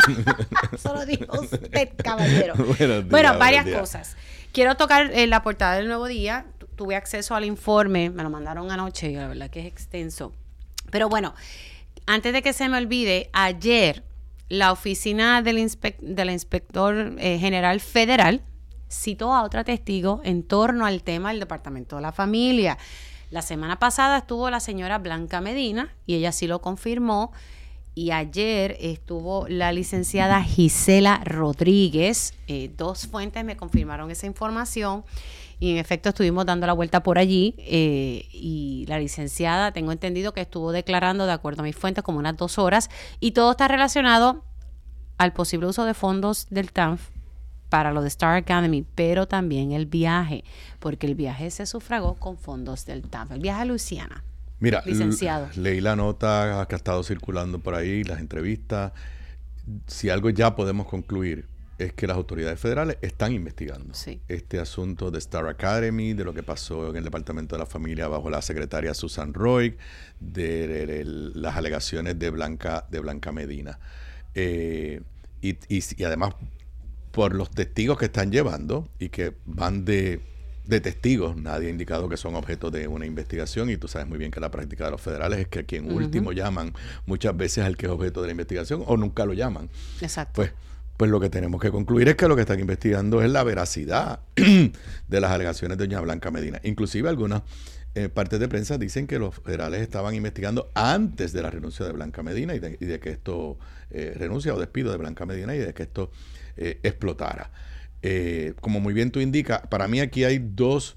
Eso lo dijo usted, caballero. Buenos días, bueno, varias días. cosas. Quiero tocar eh, la portada del Nuevo Día. Tu- Tuve acceso al informe, me lo mandaron anoche y la verdad que es extenso. Pero bueno, antes de que se me olvide, ayer la oficina del, inspec- del inspector eh, general federal citó a otra testigo en torno al tema del Departamento de la Familia. La semana pasada estuvo la señora Blanca Medina y ella sí lo confirmó. Y ayer estuvo la licenciada Gisela Rodríguez. Eh, dos fuentes me confirmaron esa información. Y en efecto estuvimos dando la vuelta por allí. Eh, y la licenciada, tengo entendido que estuvo declarando, de acuerdo a mis fuentes, como unas dos horas. Y todo está relacionado al posible uso de fondos del T A N F para lo de Star Academy, pero también el viaje, porque el viaje se sufragó con fondos del T A N F. El viaje a Luisiana. Mira, Licenciado. l- leí la nota que ha estado circulando por ahí, las entrevistas. Si algo ya podemos concluir es que las autoridades federales están investigando Sí. este asunto de Star Academy, de lo que pasó en el Departamento de la Familia bajo la secretaria Susan Roy, de, de- de las alegaciones de Blanca, de Blanca Medina. Eh, y, y, y además, por los testigos que están llevando y que van de... de testigos, nadie ha indicado que son objeto de una investigación, y tú sabes muy bien que la práctica de los federales es que a quien Ujú. último llaman muchas veces al que es objeto de la investigación o nunca lo llaman. Exacto. Pues, pues lo que tenemos que concluir es que lo que están investigando es la veracidad de las alegaciones de doña Blanca Medina. Inclusive algunas eh, partes de prensa dicen que los federales estaban investigando antes de la renuncia de Blanca Medina y de, y de que esto eh, renuncia o despido de Blanca Medina y de que esto eh, explotara. Eh, como muy bien tú indicas, para mí aquí hay dos,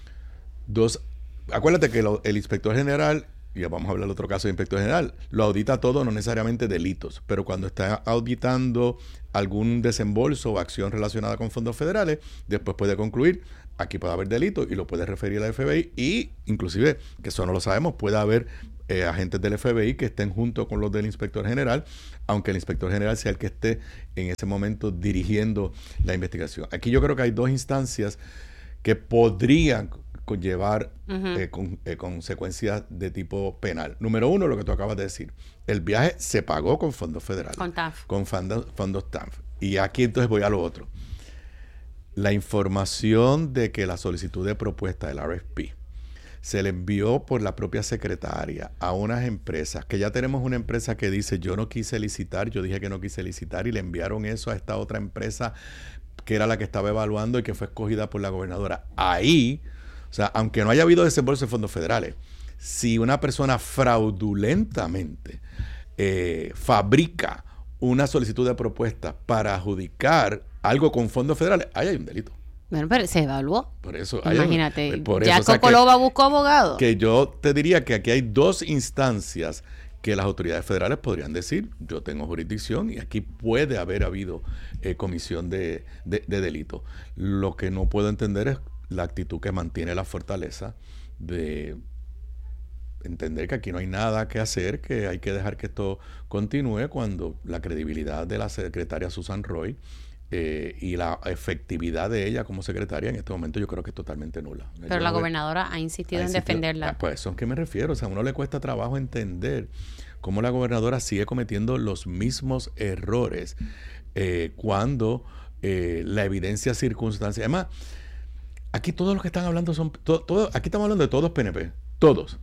dos acuérdate que lo, el inspector general, y ya vamos a hablar de otro caso de inspector general, lo audita todo, no necesariamente delitos, pero cuando está auditando algún desembolso o acción relacionada con fondos federales, después puede concluir, aquí puede haber delito y lo puede referir a la F B I, y inclusive, que eso no lo sabemos, puede haber eh, agentes del F B I que estén junto con los del inspector general, aunque el inspector general sea el que esté en ese momento dirigiendo la investigación. Aquí yo creo que hay dos instancias que podrían conllevar Ujú. eh, con, eh, consecuencias de tipo penal. Número uno, lo que tú acabas de decir. El viaje se pagó con fondos federales. Con T A N F. Con fondos, fondos T A N F. Y aquí entonces voy a lo otro. La información de que la solicitud de propuesta del R F P se le envió por la propia secretaria a unas empresas, que ya tenemos una empresa que dice yo no quise licitar, yo dije que no quise licitar y le enviaron eso a esta otra empresa que era la que estaba evaluando y que fue escogida por la gobernadora. Ahí, o sea, aunque no haya habido desembolso de fondos federales, si una persona fraudulentamente eh, fabrica una solicitud de propuesta para adjudicar algo con fondos federales, ahí hay un delito. Bueno, pero se evaluó. Por eso, imagínate, hay, por ya eso, Cocoloba o sea, buscó abogado. Que yo te diría que aquí hay dos instancias que las autoridades federales podrían decir, yo tengo jurisdicción y aquí puede haber habido eh, comisión de, de, de delito. Lo que no puedo entender es la actitud que mantiene la fortaleza de entender que aquí no hay nada que hacer, que hay que dejar que esto continúe cuando la credibilidad de la secretaria Susan Roy eh, y la efectividad de ella como secretaria en este momento yo creo que es totalmente nula. Pero yo la gobernadora ve, ha insistido ha en insistido, defenderla. Pues eso es que me refiero, o sea, a uno le cuesta trabajo entender cómo la gobernadora sigue cometiendo los mismos errores eh, cuando eh, la evidencia circunstancial. Además, aquí todos los que están hablando son, to, todo, aquí estamos hablando de todos P N P, todos.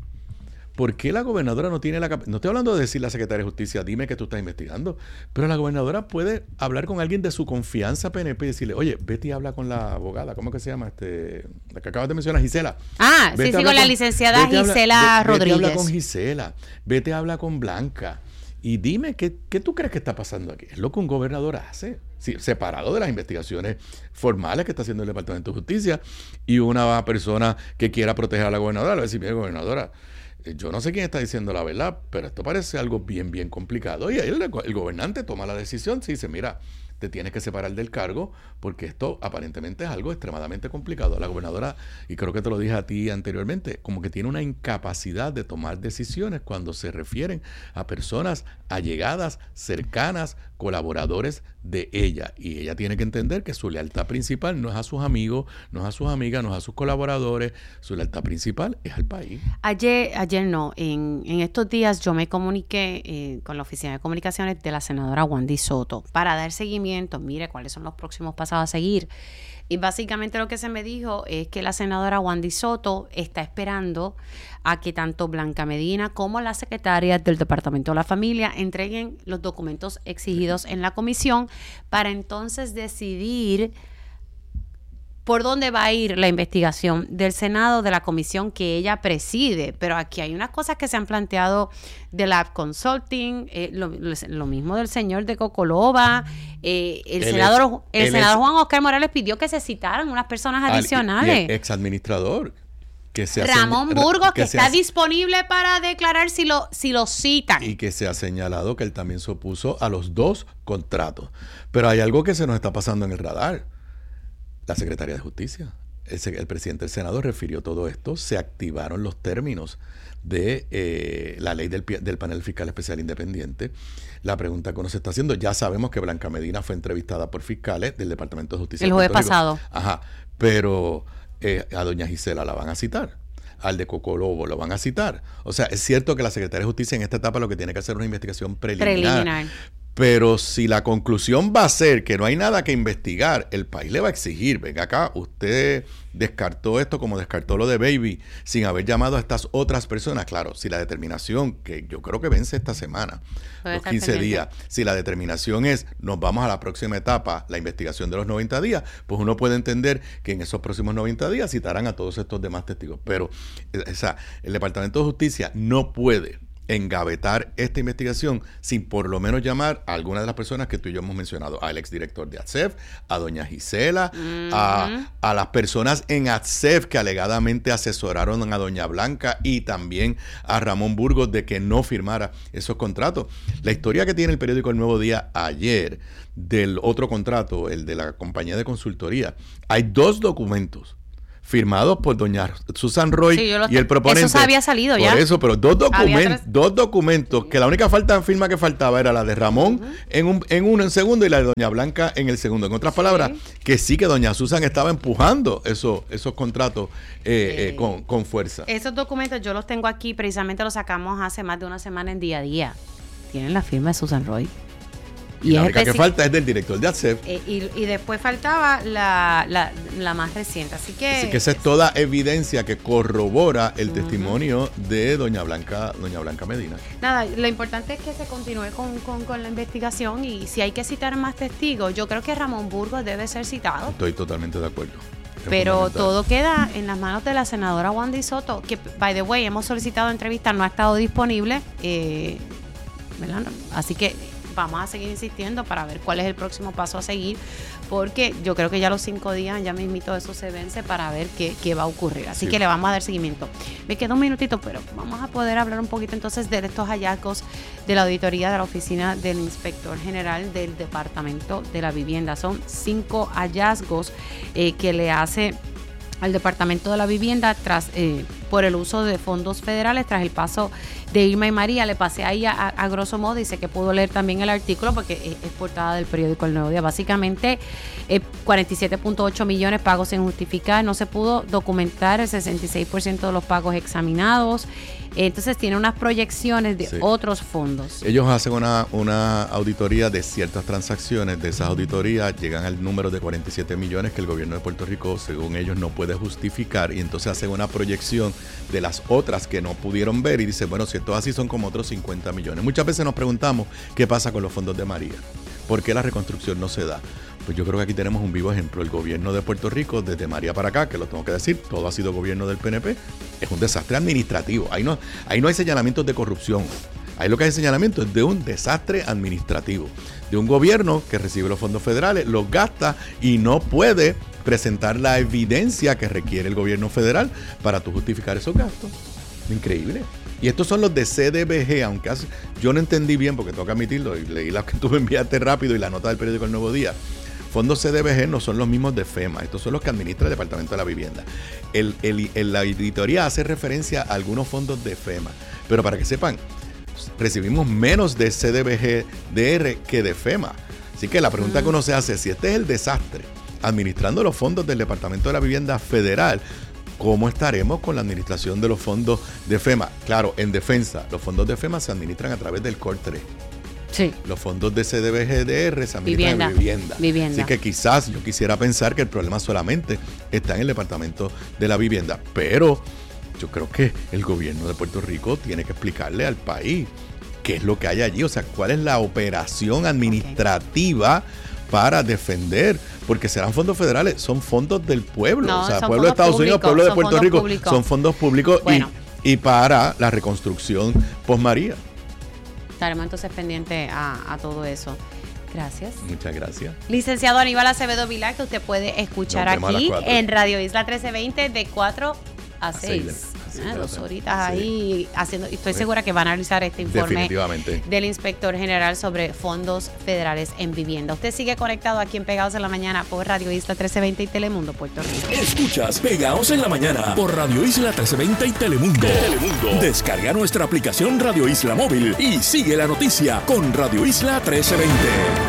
¿Por qué la gobernadora no tiene la capacidad? No estoy hablando de decirle a la secretaria de Justicia, dime que tú estás investigando, pero la gobernadora puede hablar con alguien de su confianza P N P y decirle, oye, vete y habla con la abogada, ¿cómo que se llama? este La que acabas de mencionar, Gisela. Ah, vete sí, sí, con la licenciada Gisela habla, Rodríguez. Vete a hablar con Gisela, vete a hablar con Blanca y dime, ¿qué, qué tú crees que está pasando aquí? Es lo que un gobernador hace, sí, separado de las investigaciones formales que está haciendo el Departamento de Justicia, y una persona que quiera proteger a la gobernadora le va a decir, mira, gobernadora, yo no sé quién está diciendo la verdad, pero esto parece algo bien, bien complicado. Y ahí el, el gobernante toma la decisión, se dice, mira, te tienes que separar del cargo porque esto aparentemente es algo extremadamente complicado. La gobernadora, y creo que te lo dije a ti anteriormente, como que tiene una incapacidad de tomar decisiones cuando se refieren a personas allegadas, cercanas, colaboradores de ella. Y ella tiene que entender que su lealtad principal no es a sus amigos, no es a sus amigas, no es a sus colaboradores, su lealtad principal es al país. Ayer, ayer no, en, en estos días yo me comuniqué eh, con la Oficina de Comunicaciones de la senadora Wandy Soto para dar seguimiento, mire cuáles son los próximos pasos a seguir. Y básicamente lo que se me dijo es que la senadora Wandy Soto está esperando a que tanto Blanca Medina como la secretaria del Departamento de la Familia entreguen los documentos exigidos en la comisión para entonces decidir por dónde va a ir la investigación del Senado, de la comisión que ella preside. Pero aquí hay unas cosas que se han planteado de Lab Consulting, eh, lo, lo mismo del señor de Cocoloba, eh, el, el senador, ex, el senador ex, Juan Oscar Morales pidió que se citaran unas personas adicionales. Y el ex administrador. Que se Ramón ha, Burgos, que, que está ha, disponible para declarar si lo, si lo citan. Y que se ha señalado que él también se opuso a los dos contratos. Pero hay algo que se nos está pasando en el radar. La Secretaría de Justicia, el, el presidente del Senado refirió todo esto, se activaron los términos de eh, la ley del, del panel fiscal especial independiente. La pregunta que uno se está haciendo, ya sabemos que Blanca Medina fue entrevistada por fiscales del Departamento de Justicia. El jueves pasado. Ajá, pero eh, a doña Gisela la van a citar. Al de Cocolobo lo van a citar. O sea, es cierto que la Secretaría de Justicia en esta etapa lo que tiene que hacer es una investigación preliminar. Preliminar. Pero si la conclusión va a ser que no hay nada que investigar, el país le va a exigir, venga acá, usted descartó esto como descartó lo de Baby, sin haber llamado a estas otras personas. Claro, si la determinación, que yo creo que vence esta semana, los quince días, si la determinación es, nos vamos a la próxima etapa, la investigación de los noventa días, pues uno puede entender que en esos próximos noventa días citarán a todos estos demás testigos. Pero o sea, el Departamento de Justicia no puede engavetar esta investigación sin por lo menos llamar a algunas de las personas que tú y yo hemos mencionado, al exdirector de A T S E F, a doña Gisela, uh-huh. a, a las personas en A T S E F que alegadamente asesoraron a doña Blanca y también a Ramón Burgos de que no firmara esos contratos. La historia que tiene el periódico El Nuevo Día ayer del otro contrato, el de la compañía de consultoría, hay dos documentos firmados por doña Susan Roy sí, y el proponente. Eso había salido por ya. Por eso, pero dos documentos, dos documentos, que la única falta firma que faltaba era la de Ramón uh-huh. en, un, en uno en segundo y la de doña Blanca en el segundo. En otras palabras, sí. que sí que doña Susan estaba empujando esos, esos contratos eh, eh, eh, con, con fuerza. Esos documentos yo los tengo aquí, precisamente los sacamos hace más de una semana en Día a Día. Tienen la firma de Susan Roy. Y, y la única que falta es del director de A C E P. Eh, y, y después faltaba la, la, la más reciente. Así que, Así que esa es toda evidencia que corrobora el uh-huh. testimonio de doña Blanca, doña Blanca Medina. Nada, lo importante es que se continúe con, con, con la investigación y si hay que citar más testigos, yo creo que Ramón Burgos debe ser citado. Estoy totalmente de acuerdo. Pero todo queda en las manos de la senadora Wanda Soto, que, by the way, hemos solicitado entrevistas, no ha estado disponible, eh, ¿verdad? Así que vamos a seguir insistiendo para ver cuál es el próximo paso a seguir, porque yo creo que ya los cinco días, ya mismito eso se vence para ver qué, qué va a ocurrir. Así sí. que le vamos a dar seguimiento. Me queda un minutito, pero vamos a poder hablar un poquito entonces de estos hallazgos de la auditoría de la oficina del inspector general del Departamento de la Vivienda. Son cinco hallazgos eh, que le hace al Departamento de la Vivienda tras eh, por el uso de fondos federales tras el paso de Irma y María. Le pasé ahí a, a grosso modo, dice que pudo leer también el artículo porque es, es portada del periódico El Nuevo Día. Básicamente eh, cuarenta y siete punto ocho millones pagos sin justificar, no se pudo documentar el sesenta y seis por ciento de los pagos examinados. Entonces tiene unas proyecciones de sí. otros fondos. Ellos hacen una, una auditoría de ciertas transacciones. De esas auditorías llegan al número de cuarenta y siete millones que el gobierno de Puerto Rico, según ellos, no puede justificar. Y entonces hacen una proyección de las otras que no pudieron ver y dicen, bueno, si esto es así son como otros cincuenta millones. Muchas veces nos preguntamos qué pasa con los fondos de María. ¿Por qué la reconstrucción no se da? Pues yo creo que aquí tenemos un vivo ejemplo. El gobierno de Puerto Rico, desde María para acá, que lo tengo que decir, todo ha sido gobierno del P N P, es un desastre administrativo. Ahí no, ahí no hay señalamientos de corrupción. Ahí lo que hay señalamiento es de un desastre administrativo. De un gobierno que recibe los fondos federales, los gasta y no puede presentar la evidencia que requiere el gobierno federal para tú justificar esos gastos. Increíble. Y estos son los de C D B G, aunque hace, yo no entendí bien, porque tengo que admitirlo, y leí la que tú me enviaste rápido y la nota del periódico El Nuevo Día. Fondos C D B G no son los mismos de FEMA, estos son los que administra el Departamento de la Vivienda. El, el, el, la auditoría hace referencia a algunos fondos de FEMA, pero para que sepan, recibimos menos de C D B G D R que de FEMA. Así que la pregunta que uno se hace es, si este es el desastre administrando los fondos del Departamento de la Vivienda Federal, ¿cómo estaremos con la administración de los fondos de FEMA? Claro, en defensa, los fondos de FEMA se administran a través del Core tres. Sí. Los fondos de C D B G D R se administran vivienda. en vivienda. vivienda. Así que quizás yo quisiera pensar que el problema solamente está en el Departamento de la Vivienda. Pero yo creo que el gobierno de Puerto Rico tiene que explicarle al país qué es lo que hay allí. O sea, cuál es la operación administrativa okay. para defender, porque serán fondos federales, son fondos del pueblo. No, o sea, pueblo de Estados públicos, Unidos, pueblo de Puerto Rico, públicos. son fondos públicos bueno. y, y para la reconstrucción post-María. Estaremos entonces pendientes a, a todo eso. Gracias. Muchas gracias. Licenciado Aníbal Acevedo Vilar, que usted puede escuchar aquí en Radio Isla trece veinte de cuatro a seis. Ah, dos horitas sí. ahí haciendo. Y estoy segura que van a analizar este informe del inspector general sobre fondos federales en vivienda. Usted sigue conectado aquí en Pegados en la Mañana por Radio Isla trece veinte y Telemundo, Puerto Rico. Escuchas Pegados en la Mañana por Radio Isla trece veinte y Telemundo. Telemundo. Descarga nuestra aplicación Radio Isla Móvil y sigue la noticia con Radio Isla trece veinte.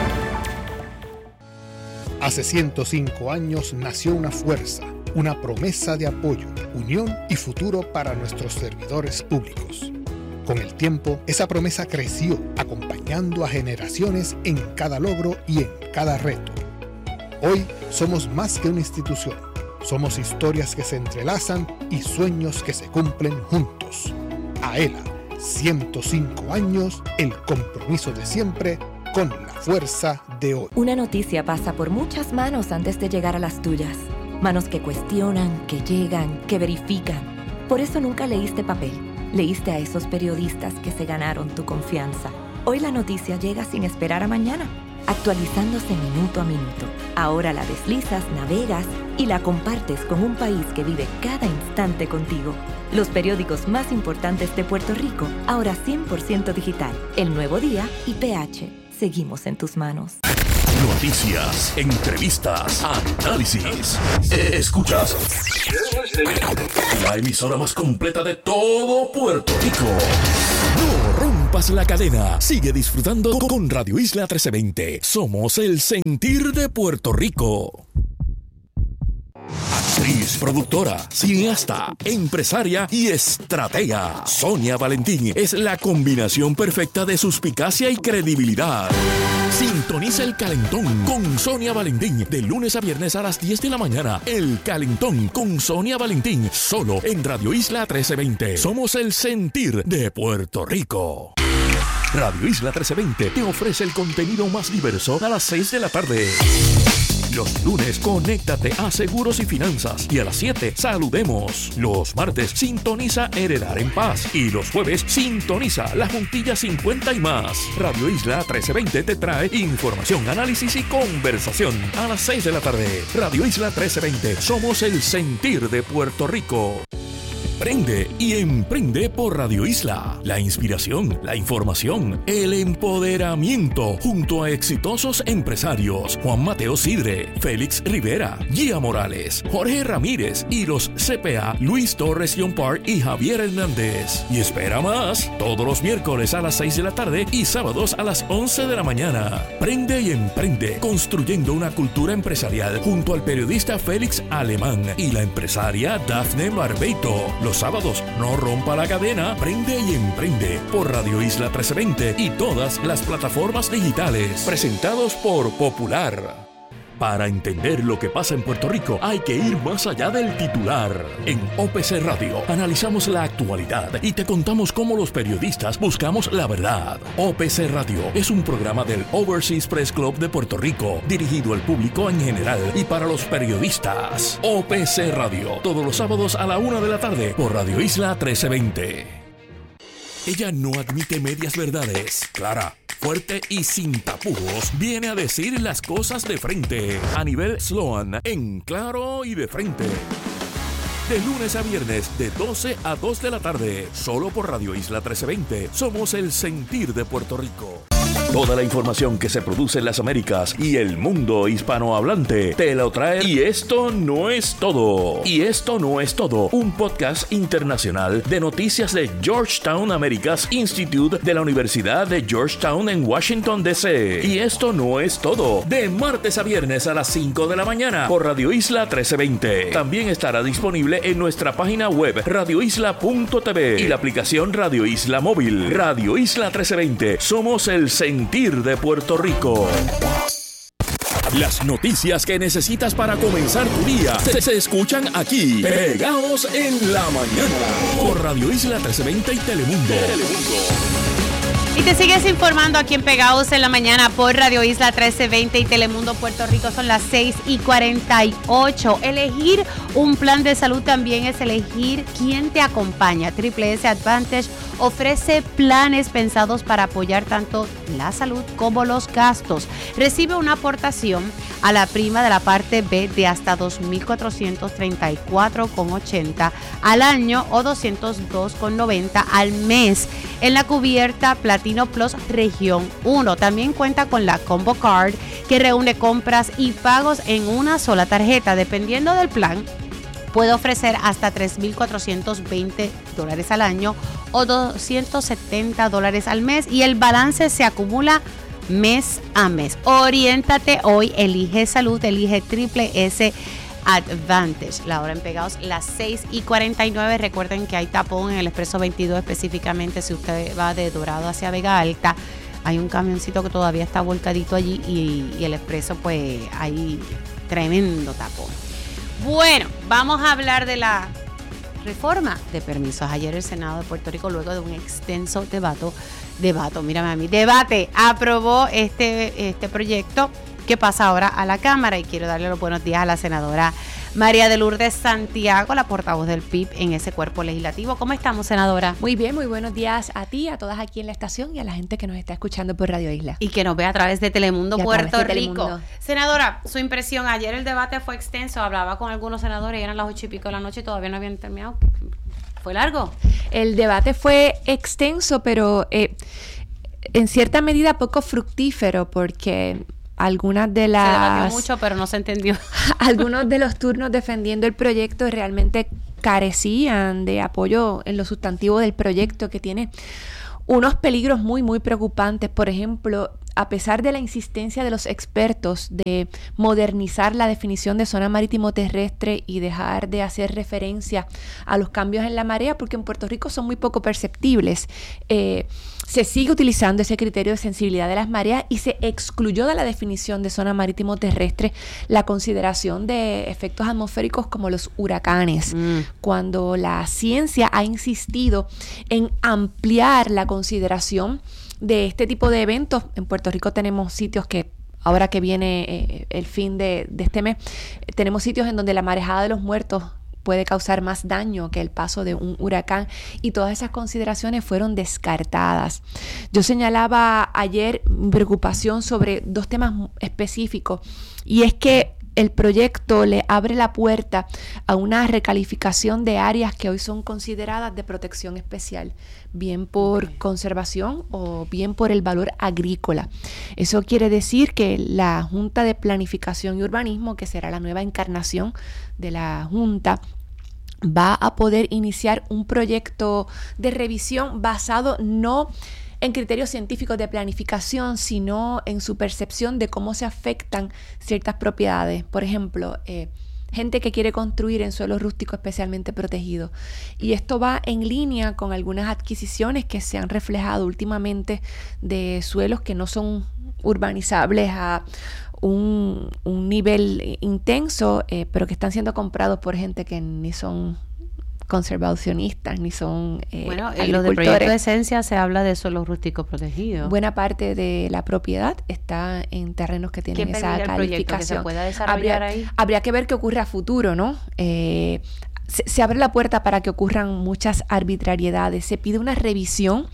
Hace ciento cinco años nació una fuerza, una promesa de apoyo, unión y futuro para nuestros servidores públicos. Con el tiempo, esa promesa creció, acompañando a generaciones en cada logro y en cada reto. Hoy somos más que una institución, somos historias que se entrelazan y sueños que se cumplen juntos. AELA, ciento cinco años, el compromiso de siempre con la fuerza de hoy. Una noticia pasa por muchas manos antes de llegar a las tuyas. Manos que cuestionan, que llegan, que verifican. Por eso nunca leíste papel. Leíste a esos periodistas que se ganaron tu confianza. Hoy la noticia llega sin esperar a mañana, actualizándose minuto a minuto. Ahora la deslizas, navegas y la compartes con un país que vive cada instante contigo. Los periódicos más importantes de Puerto Rico, ahora cien por ciento digital. El Nuevo Día y P H. Seguimos en tus manos. Noticias, entrevistas, análisis. Escuchas la emisora más completa de todo Puerto Rico. No rompas la cadena. Sigue disfrutando con Radio Isla trece veinte. Somos el sentir de Puerto Rico. Actriz, productora, cineasta, empresaria y estratega. Sonia Valentín es la combinación perfecta de suspicacia y credibilidad. Sintoniza El Calentón con Sonia Valentín de lunes a viernes a las diez de la mañana. El Calentón con Sonia Valentín, solo en Radio Isla trece veinte. Somos el sentir de Puerto Rico. Radio Isla trece veinte te ofrece el contenido más diverso a las seis de la tarde. Los lunes, conéctate a Seguros y Finanzas. Y a las siete, saludemos. Los martes, sintoniza Heredar en Paz. Y los jueves, sintoniza La Juntilla cincuenta y más. Radio Isla trece veinte te trae información, análisis y conversación. A las seis de la tarde, Radio Isla trece veinte. Somos el sentir de Puerto Rico. Prende y emprende por Radio Isla. La inspiración, la información, el empoderamiento junto a exitosos empresarios Juan Mateo Sidre, Félix Rivera, Gia Morales, Jorge Ramírez y los C P A Luis Torres Yompar y Javier Hernández. Y espera más, todos los miércoles a las seis de la tarde y sábados a las once de la mañana. Prende y emprende, construyendo una cultura empresarial junto al periodista Félix Alemán y la empresaria Dafne Barbeito. Los sábados, no rompa la cadena, prende y emprende por Radio Isla trece veinte y todas las plataformas digitales. Presentados por Popular. Para entender lo que pasa en Puerto Rico hay que ir más allá del titular. En O P C Radio analizamos la actualidad y te contamos cómo los periodistas buscamos la verdad. O P C Radio es un programa del Overseas Press Club de Puerto Rico, dirigido al público en general y para los periodistas. O P C Radio, todos los sábados a la una de la tarde por Radio Isla trece veinte. Ella no admite medias verdades. Clara, fuerte y sin tapujos, viene a decir las cosas de frente. Anibel Sloan, en Claro y de Frente. De lunes a viernes, de doce a dos de la tarde, solo por Radio Isla trece veinte. Somos el sentir de Puerto Rico. Toda la información que se produce en las Américas y el mundo hispanohablante te lo trae. Y esto no es todo. Y esto no es todo. Un podcast internacional de noticias de Georgetown Americas Institute de la Universidad de Georgetown en Washington, D C. Y esto no es todo. De martes a viernes a las cinco de la mañana por Radio Isla trece veinte. También estará disponible en nuestra página web radio isla punto t v y la aplicación Radio Isla Móvil. Radio Isla trece veinte. Somos el sentir de Puerto Rico. Las noticias que necesitas para comenzar tu día se, se escuchan aquí, pegados en la mañana, por Radio Isla trece veinte y Telemundo. Telemundo. Y te sigues informando aquí en Pegados en la Mañana por Radio Isla trece veinte y Telemundo Puerto Rico. Son las seis y cuarenta y ocho. Elegir un plan de salud también es elegir quién te acompaña. Triple S Advantage ofrece planes pensados para apoyar tanto la salud como los gastos. Recibe una aportación a la prima de la parte B de hasta dos mil cuatrocientos treinta y cuatro con ochenta al año o doscientos dos con noventa al mes en la cubierta Platino Plus Región uno. También cuenta con la Combo Card, que reúne compras y pagos en una sola tarjeta. Dependiendo del plan, puede ofrecer hasta tres mil cuatrocientos veinte dólares al año o doscientos setenta dólares al mes, y el balance se acumula mes a mes. Oriéntate hoy, elige salud, elige Triple S Advantage. La hora en Pegados, las seis y cuarenta y nueve. Recuerden que hay tapón en el Expreso veintidós, específicamente si usted va de Dorado hacia Vega Alta. Hay un camioncito que todavía está volcadito allí y, y el Expreso, pues hay tremendo tapón. Bueno, vamos a hablar de la reforma de permisos. Ayer el Senado de Puerto Rico, luego de un extenso debate, debate, mírame a mí, debate, aprobó este, este proyecto que pasa ahora a la Cámara, y quiero darle los buenos días a la senadora María de Lourdes Santiago, la portavoz del P I B en ese cuerpo legislativo. ¿Cómo estamos, senadora? Muy bien, muy buenos días a ti, a todas aquí en la estación y a la gente que nos está escuchando por Radio Isla. Y que nos ve a través de Telemundo Puerto de Rico. Telemundo. Senadora, su impresión, ayer el debate fue extenso, hablaba con algunos senadores y eran las ocho y pico de la noche y todavía no habían terminado. ¿Fue largo? El debate fue extenso, pero eh, en cierta medida poco fructífero, porque algunas de las... Se debatió mucho, pero no se entendió. Algunos de los turnos defendiendo el proyecto realmente carecían de apoyo en lo sustantivo del proyecto, que tiene unos peligros muy, muy preocupantes. Por ejemplo, a pesar de la insistencia de los expertos de modernizar la definición de zona marítimo terrestre y dejar de hacer referencia a los cambios en la marea, porque en Puerto Rico son muy poco perceptibles, eh, se sigue utilizando ese criterio de sensibilidad de las mareas y se excluyó de la definición de zona marítimo terrestre la consideración de efectos atmosféricos como los huracanes, mm. cuando la ciencia ha insistido en ampliar la consideración de este tipo de eventos. En Puerto Rico tenemos sitios que, ahora que viene eh, el fin de, de este mes, tenemos sitios en donde la marejada de los muertos puede causar más daño que el paso de un huracán, y todas esas consideraciones fueron descartadas. Yo señalaba ayer mi preocupación sobre dos temas específicos, y es que el proyecto le abre la puerta a una recalificación de áreas que hoy son consideradas de protección especial, bien por okay. conservación o bien por el valor agrícola. Eso quiere decir que la Junta de Planificación y Urbanismo, que será la nueva encarnación de la Junta, va a poder iniciar un proyecto de revisión basado no en criterios científicos de planificación, sino en su percepción de cómo se afectan ciertas propiedades. Por ejemplo, eh, gente que quiere construir en suelos rústicos especialmente protegidos. Y esto va en línea con algunas adquisiciones que se han reflejado últimamente de suelos que no son urbanizables a un, un nivel intenso, eh, pero que están siendo comprados por gente que ni son conservacionistas ni son eh, bueno, en los del proyecto de Esencia se habla de suelos rústicos protegidos. Buena parte de la propiedad está en terrenos que tienen esa calificación. Que se pueda desarrollar habría, ahí. Habría que ver qué ocurre a futuro, ¿no? Eh, se, se abre la puerta para que ocurran muchas arbitrariedades. Se pide una revisión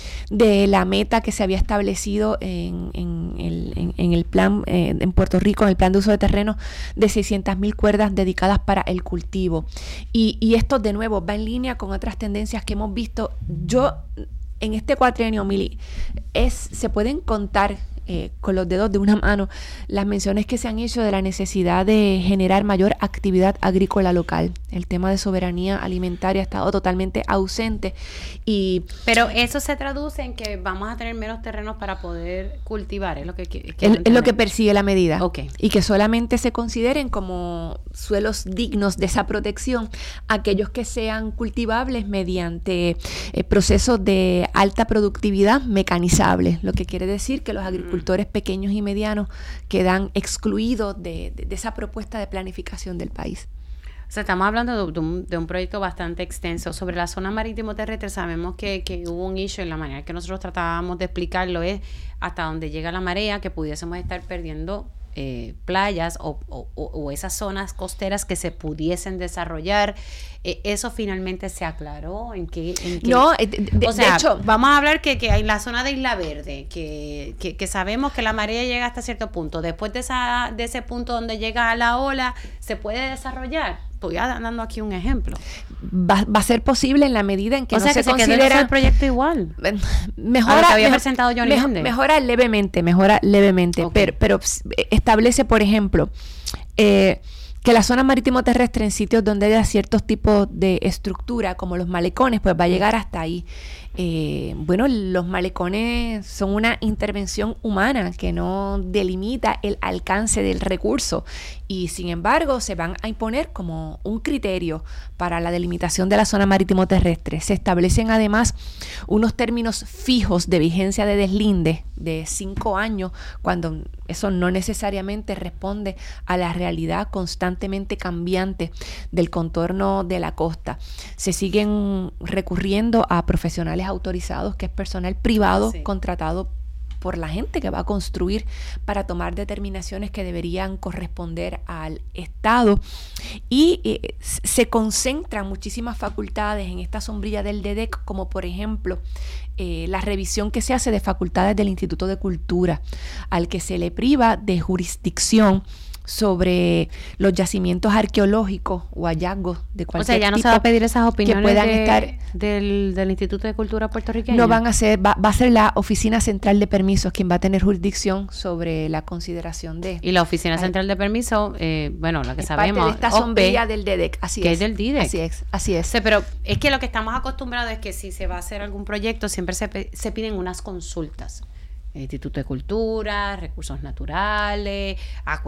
de la meta que se había establecido en, en, el, en, en el plan eh, en Puerto Rico, en el plan de uso de terreno, de seiscientas mil cuerdas dedicadas para el cultivo. Y, y esto de nuevo va en línea con otras tendencias que hemos visto. Yo en este cuatrienio, Mili, es, se pueden contar Eh, con los dedos de una mano las menciones que se han hecho de la necesidad de generar mayor actividad agrícola local. El tema de soberanía alimentaria ha estado totalmente ausente. Y pero eso se traduce en que vamos a tener menos terrenos para poder cultivar, es lo que, que es, es lo que persigue la medida. Okay. Y que solamente se consideren como suelos dignos de esa protección aquellos que sean cultivables mediante eh, procesos de alta productividad mecanizables, lo que quiere decir que los agricultores agricultores pequeños y medianos quedan excluidos de, de, de esa propuesta de planificación del país. O sea, estamos hablando de, de, un, de un proyecto bastante extenso. Sobre la zona marítimo terrestre sabemos que, que hubo un issue en la manera que nosotros tratábamos de explicarlo, es hasta donde llega la marea, que pudiésemos estar perdiendo eh, playas o, o, o esas zonas costeras que se pudiesen desarrollar. Eh, eso finalmente se aclaró en que, en que no, de, de, o sea, de hecho vamos a hablar que, que hay la zona de Isla Verde, que, que, que sabemos que la marea llega hasta cierto punto. Después de esa de ese punto donde llega a la ola, ¿se puede desarrollar? Estoy dando aquí un ejemplo. Va, va a ser posible en la medida en que o no sea, se que considera se el proyecto igual. Mejora, a lo que había mejor, presentado Johnny mejor, mejora levemente, mejora levemente, okay. pero, pero establece, por ejemplo, eh, que la zona marítimo terrestre en sitios donde haya ciertos tipos de estructura, como los malecones, pues va a llegar hasta ahí. Eh, bueno, los malecones son una intervención humana que no delimita el alcance del recurso y sin embargo se van a imponer como un criterio para la delimitación de la zona marítimo terrestre. Se establecen además unos términos fijos de vigencia de deslinde de cinco años, cuando eso no necesariamente responde a la realidad constantemente cambiante del contorno de la costa. Se siguen recurriendo a profesionales autorizados, que es personal privado sí. contratado por la gente que va a construir para tomar determinaciones que deberían corresponder al Estado, y eh, se concentran muchísimas facultades en esta sombrilla del D E D E C, como por ejemplo eh, la revisión que se hace de facultades del Instituto de Cultura, al que se le priva de jurisdicción sobre los yacimientos arqueológicos o hallazgos de cualquier tipo. O sea, ya no se va a pedir esas opiniones que puedan de, estar del, del Instituto de Cultura puertorriqueño. No van a ser, va, va a ser la Oficina Central de Permisos quien va a tener jurisdicción sobre la consideración de. Y la Oficina Central de Permisos, eh, bueno, la que es sabemos. Parte de esta sombrilla del D E D E C, así que es. es del D E D E C. Así es, así es. O sea, pero es que lo que estamos acostumbrados es que si se va a hacer algún proyecto, siempre se, se piden unas consultas. el Instituto de Cultura, Recursos Naturales,